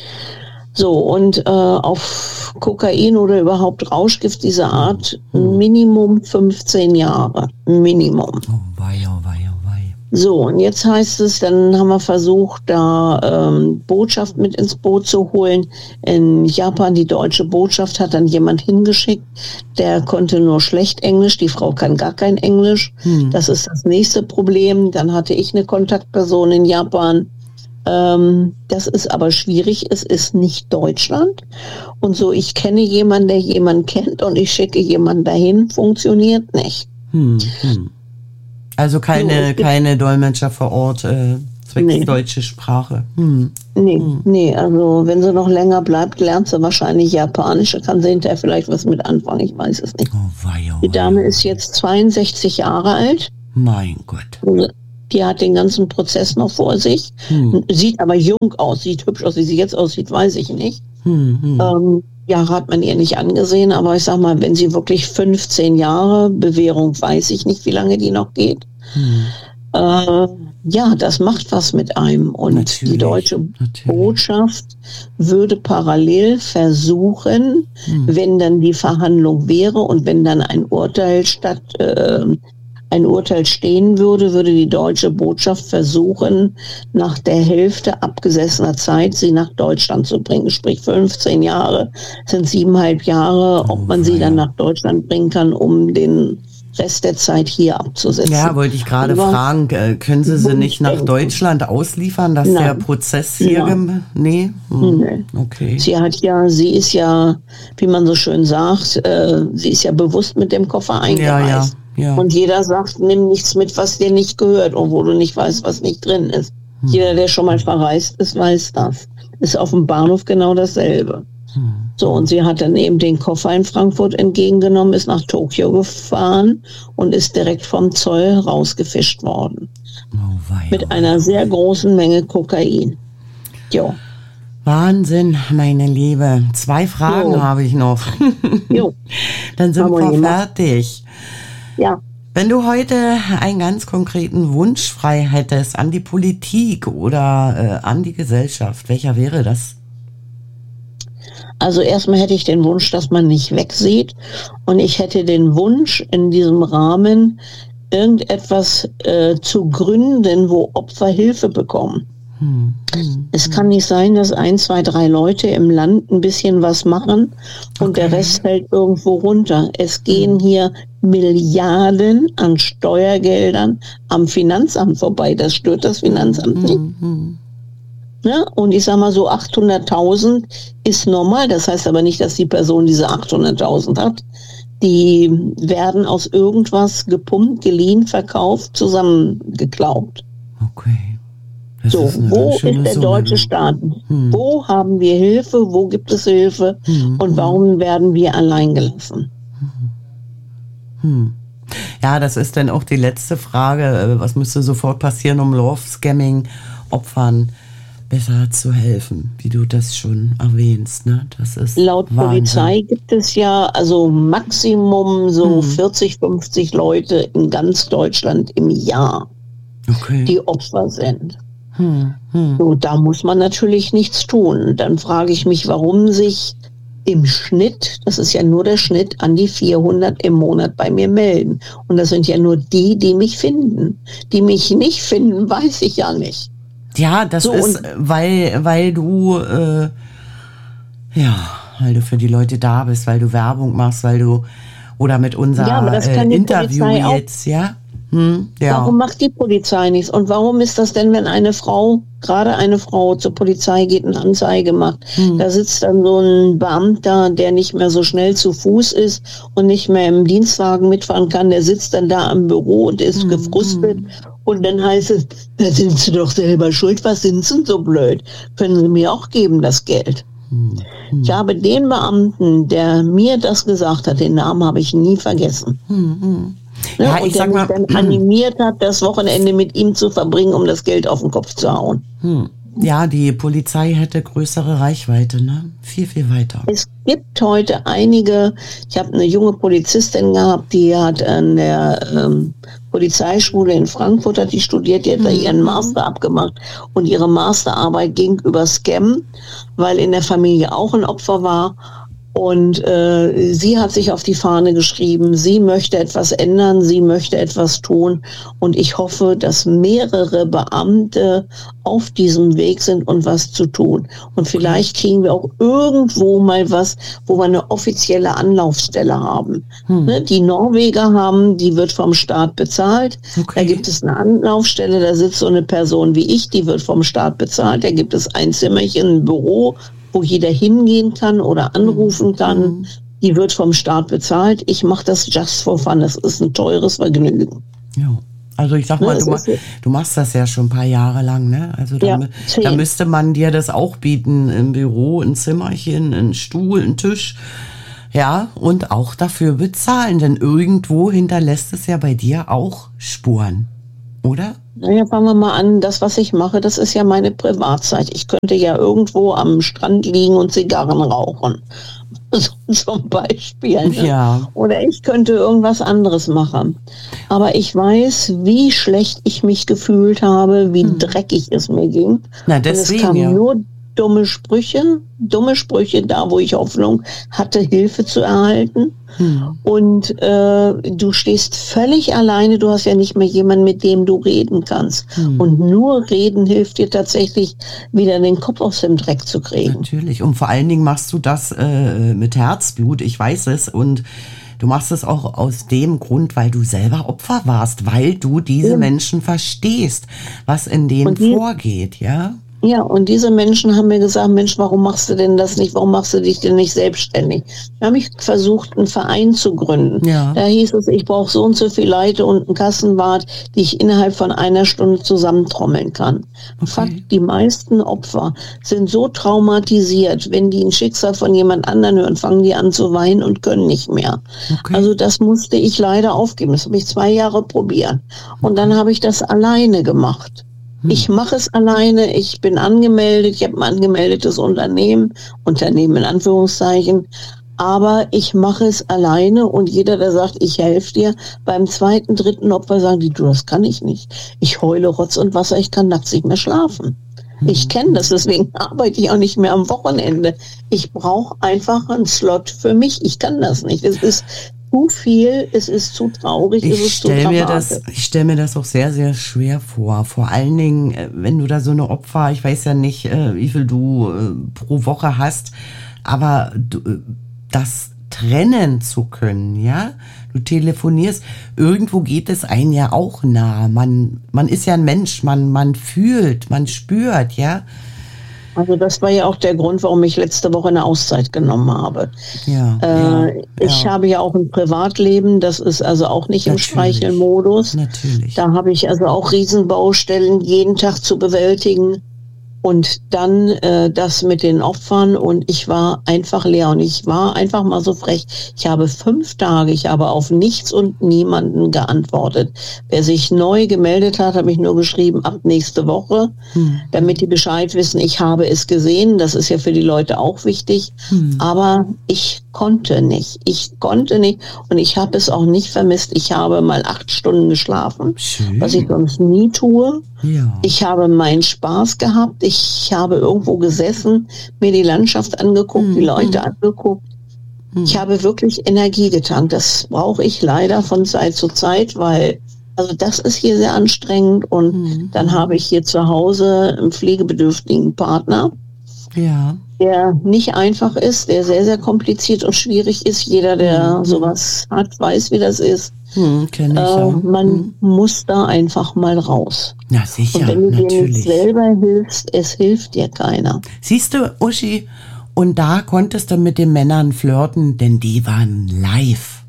So, und äh, auf Kokain oder überhaupt Rauschgift dieser Art Minimum fünfzehn Jahre. Minimum. Oh wei, oh wei, oh wei. So, und jetzt heißt es, dann haben wir versucht, da ähm, Botschaft mit ins Boot zu holen. In Japan, die deutsche Botschaft hat dann jemand hingeschickt, der konnte nur schlecht Englisch, die Frau kann gar kein Englisch. Hm. Das ist das nächste Problem. Dann hatte ich eine Kontaktperson in Japan, Ähm, das ist aber schwierig. Es ist nicht Deutschland. Und so, ich kenne jemanden, der jemanden kennt und ich schicke jemanden dahin, funktioniert nicht. Hm, hm. Also keine, so, keine Dolmetscher vor Ort, äh, zwecks nee. deutsche Sprache. Hm. Nee, hm. nee, also wenn sie noch länger bleibt, lernt sie wahrscheinlich Japanisch, kann sie hinterher vielleicht was mit anfangen, ich weiß es nicht. Oh, wei, oh, die Dame ist jetzt zweiundsechzig Jahre alt. Mein Gott. Die hat den ganzen Prozess noch vor sich, hm. sieht aber jung aus, sieht hübsch aus, wie sie jetzt aussieht, weiß ich nicht. Hm, hm. Ähm, Jahre hat man ihr nicht angesehen, aber ich sag mal, wenn sie wirklich fünfzehn Jahre, Bewährung weiß ich nicht, wie lange die noch geht, hm. äh, ja, das macht was mit einem. Und natürlich, die deutsche natürlich. Botschaft würde parallel versuchen, hm. wenn dann die Verhandlung wäre und wenn dann ein Urteil statt äh, ein Urteil stehen würde, würde die deutsche Botschaft versuchen, nach der Hälfte abgesessener Zeit sie nach Deutschland zu bringen. Sprich fünfzehn Jahre sind siebeneinhalb Jahre, ob man oh, sie dann nach Deutschland bringen kann, um den Rest der Zeit hier abzusetzen. Ja, wollte ich gerade Aber fragen, können Sie sie nicht nach Deutschland ausliefern, dass Nein. der Prozess hier... Gem- nee? Hm. nee? Okay. Sie hat ja, sie ist ja, wie man so schön sagt, äh, sie ist ja bewusst mit dem Koffer eingereist. Ja, ja. Ja. Und jeder sagt, nimm nichts mit, was dir nicht gehört, obwohl du nicht weißt, was nicht drin ist. Hm. Jeder, der schon mal verreist ist, weiß das. Ist auf dem Bahnhof genau dasselbe. Hm. So, und sie hat dann eben den Koffer in Frankfurt entgegengenommen, ist nach Tokio gefahren und ist direkt vom Zoll rausgefischt worden. Oh, wei, mit oh, einer sehr großen Menge Kokain. Jo. Wahnsinn, meine Liebe. Zwei Fragen jo. habe ich noch. Jo. Dann sind wir fertig. Ja. Wenn du heute einen ganz konkreten Wunsch frei hättest an die Politik oder äh, an die Gesellschaft, welcher wäre das? Also erstmal hätte ich den Wunsch, dass man nicht wegsieht, und ich hätte den Wunsch, in diesem Rahmen irgendetwas äh, zu gründen, wo Opfer Hilfe bekommen. Hm, hm, es kann nicht sein, dass ein, zwei, drei Leute im Land ein bisschen was machen und okay. der Rest fällt irgendwo runter. Es gehen hm. hier Milliarden an Steuergeldern am Finanzamt vorbei. Das stört das Finanzamt hm, nicht. Hm. Ja, und ich sag mal so, achthunderttausend ist normal. Das heißt aber nicht, dass die Person diese achthunderttausend hat. Die werden aus irgendwas gepumpt, geliehen, verkauft, zusammengeklaut. Okay. Das so, ist wo ist der Summe. Deutsche Staat? Hm. Wo haben wir Hilfe? Wo gibt es Hilfe? Hm. Und warum werden wir allein gelassen? Hm. Ja, das ist dann auch die letzte Frage. Was müsste sofort passieren, um Love-Scamming-Opfern besser zu helfen, wie du das schon erwähnst, ne? Das ist laut Wahnsinn. Polizei gibt es ja also Maximum so hm. vierzig, fünfzig Leute in ganz Deutschland im Jahr, okay. die Opfer sind. Hm. Hm. So, da muss man natürlich nichts tun. Dann frage ich mich, warum sich im Schnitt, das ist ja nur der Schnitt, an die vierhundert im Monat bei mir melden. Und das sind ja nur die, die mich finden. Die mich nicht finden, weiß ich ja nicht. Ja, das so, ist, weil, weil du, äh, ja, weil du für die Leute da bist, weil du Werbung machst, weil du, oder mit unserem ja, äh, Interview jetzt, ja? Hm, ja. Warum macht die Polizei nichts? Und warum ist das denn, wenn eine Frau, gerade eine Frau zur Polizei geht und Anzeige macht, hm. da sitzt dann so ein Beamter, der nicht mehr so schnell zu Fuß ist und nicht mehr im Dienstwagen mitfahren kann, der sitzt dann da am Büro und ist hm. gefrustet. Und dann heißt es, da sind Sie doch selber schuld, was sind Sie denn so blöd? Können Sie mir auch geben, das Geld? Hm. Hm. Ich habe den Beamten, der mir das gesagt hat, den Namen habe ich nie vergessen. Hm. Hm. Ja, ja, und ich der sag mal, mich dann animiert hat, das Wochenende mit ihm zu verbringen, um das Geld auf den Kopf zu hauen. Hm. Ja, die Polizei hätte größere Reichweite, ne? Viel, viel weiter. Es gibt heute einige, ich habe eine junge Polizistin gehabt, die hat an der ähm, Polizeischule in Frankfurt, hat die studiert, die hat da ihren Master abgemacht und ihre Masterarbeit ging über Scam, weil in der Familie auch ein Opfer war. Und äh, sie hat sich auf die Fahne geschrieben, sie möchte etwas ändern, sie möchte etwas tun. Und ich hoffe, dass mehrere Beamte auf diesem Weg sind und was zu tun. Und vielleicht kriegen wir auch irgendwo mal was, wo wir eine offizielle Anlaufstelle haben. Hm. Ne, die Norweger haben, die wird vom Staat bezahlt. Okay. Da gibt es eine Anlaufstelle, da sitzt so eine Person wie ich, die wird vom Staat bezahlt. Da gibt es ein Zimmerchen, ein Büro, wo jeder hingehen kann oder anrufen kann. Mhm. Die wird vom Staat bezahlt. Ich mache das just for fun. Das ist ein teures Vergnügen. Ja. Also ich sag mal, ne, du, ma- du machst das ja schon ein paar Jahre lang, ne? Also da, ja, da müsste man dir das auch bieten, im Büro, ein Zimmerchen, ein Stuhl, ein Tisch. Ja, und auch dafür bezahlen, denn irgendwo hinterlässt es ja bei dir auch Spuren, oder? Naja, fangen wir mal an, das, was ich mache, das ist ja meine Privatzeit. Ich könnte ja irgendwo am Strand liegen und Zigarren rauchen, so, zum Beispiel. Ne? Ja. Oder ich könnte irgendwas anderes machen. Aber ich weiß, wie schlecht ich mich gefühlt habe, wie hm. dreckig es mir ging. Na, deswegen, und es kam ja. nur dumme Sprüche, dumme Sprüche, da wo ich Hoffnung hatte, Hilfe zu erhalten. Hm. Und äh, du stehst völlig alleine, du hast ja nicht mehr jemanden, mit dem du reden kannst. Hm. Und nur reden hilft dir tatsächlich, wieder den Kopf aus dem Dreck zu kriegen. Natürlich, und vor allen Dingen machst du das äh, mit Herzblut, ich weiß es, und du machst es auch aus dem Grund, weil du selber Opfer warst, weil du diese ja. Menschen verstehst, was in denen die, vorgeht, ja? Ja, und diese Menschen haben mir gesagt, Mensch, warum machst du denn das nicht? Warum machst du dich denn nicht selbstständig? Da habe ich versucht, einen Verein zu gründen. Ja. Da hieß es, ich brauche so und so viele Leute und einen Kassenwart, die ich innerhalb von einer Stunde zusammentrommeln kann. Okay. Fakt, die meisten Opfer sind so traumatisiert, wenn die ein Schicksal von jemand anderen hören, fangen die an zu weinen und können nicht mehr. Okay. Also das musste ich leider aufgeben. Das habe ich zwei Jahre probiert. Und dann habe ich das alleine gemacht. Ich mache es alleine, ich bin angemeldet, ich habe ein angemeldetes Unternehmen, Unternehmen in Anführungszeichen, aber ich mache es alleine und jeder, der sagt, ich helfe dir, beim zweiten, dritten Opfer sagen die, du, das kann ich nicht. Ich heule Rotz und Wasser, ich kann nachts nicht mehr schlafen. Ich kenne das, deswegen arbeite ich auch nicht mehr am Wochenende. Ich brauche einfach einen Slot für mich, ich kann das nicht. Es ist zu viel, es ist zu traurig, ich es ist zu mir das, Ich stelle mir das auch sehr, sehr schwer vor. Vor allen Dingen, wenn du da so eine Opfer, ich weiß ja nicht, wie viel du pro Woche hast, aber du, das trennen zu können, ja? Du telefonierst, irgendwo geht es einem ja auch nah. Man, man ist ja ein Mensch, man, man fühlt, man spürt, ja? Also das war ja auch der Grund, warum ich letzte Woche eine Auszeit genommen habe. Ja, äh, ja, ich ja. habe ja auch ein Privatleben, das ist also auch nicht Natürlich. im Streichelmodus. Natürlich. Da habe ich also auch Riesenbaustellen jeden Tag zu bewältigen. Und dann äh, das mit den Opfern und ich war einfach leer und ich war einfach mal so frech. Ich habe fünf Tage, ich habe auf nichts und niemanden geantwortet. Wer sich neu gemeldet hat, habe ich nur geschrieben, ab nächste Woche, hm. damit die Bescheid wissen, ich habe es gesehen. Das ist ja für die Leute auch wichtig. Hm. Aber ich konnte nicht. Ich konnte nicht und ich habe es auch nicht vermisst. Ich habe mal acht Stunden geschlafen, Schön. was ich sonst nie tue. Ja. Ich habe meinen Spaß gehabt. Ich habe irgendwo gesessen, mir die Landschaft angeguckt, mhm. die Leute angeguckt. Mhm. Ich habe wirklich Energie getankt. Das brauche ich leider von Zeit zu Zeit, weil also das ist hier sehr anstrengend. Und mhm. dann habe ich hier zu Hause einen pflegebedürftigen Partner, ja. der nicht einfach ist, der sehr, sehr kompliziert und schwierig ist. Jeder, der mhm. sowas hat, weiß, wie das ist. Hm, kenn ich, äh, ja. Man hm. muss da einfach mal raus. Na sicher, und wenn du natürlich. dir nicht selber hilfst, es hilft dir keiner. Siehst du, Uschi, und da konntest du mit den Männern flirten, denn die waren live.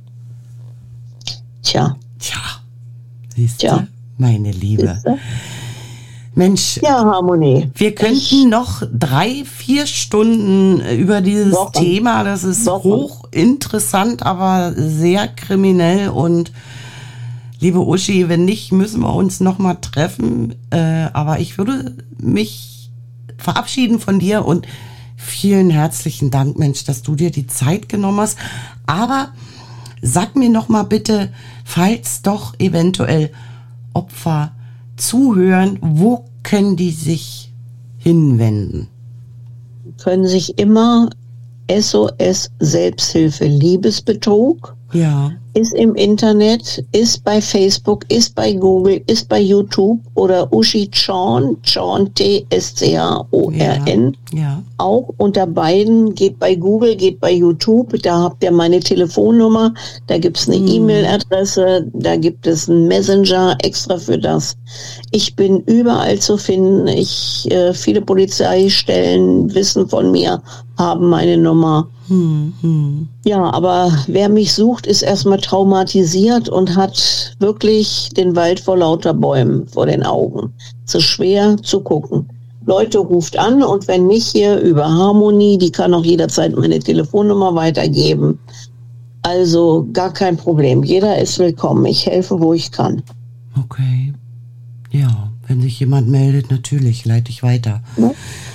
Tja. Tja, siehst du, meine Liebe. Siehste? Mensch, ja, Harmonie. Wir könnten ich, noch drei, vier Stunden über dieses Wochen. Thema, das ist Wochen. hochinteressant, aber sehr kriminell. Und liebe Uschi, wenn nicht, müssen wir uns noch mal treffen. Äh, aber ich würde mich verabschieden von dir und vielen herzlichen Dank, Mensch, dass du dir die Zeit genommen hast. Aber sag mir noch mal bitte, falls doch eventuell Opfer zuhören, wo können die sich hinwenden? Können sich immer S O S Selbsthilfe Liebesbetrug. Ja. Ist im Internet, ist bei Facebook, ist bei Google, ist bei YouTube oder Uschi Tschorn, Tschorn T S C H O R N. Ja. Ja. Auch unter beiden, geht bei Google, geht bei YouTube, da habt ihr meine Telefonnummer, da gibt's eine mm. E-Mail-Adresse, da gibt es einen Messenger extra für das. Ich bin überall zu finden, ich, äh, viele Polizeistellen wissen von mir, haben meine Nummer. Hm, hm. Ja, aber wer mich sucht, ist erstmal traumatisiert und hat wirklich den Wald vor lauter Bäumen vor den Augen. So schwer zu gucken. Leute, ruft an und wenn nicht hier über Harmonie, die kann auch jederzeit meine Telefonnummer weitergeben. Also gar kein Problem. Jeder ist willkommen. Ich helfe, wo ich kann. Okay. Ja, wenn sich jemand meldet, natürlich, leite ich weiter. Ja.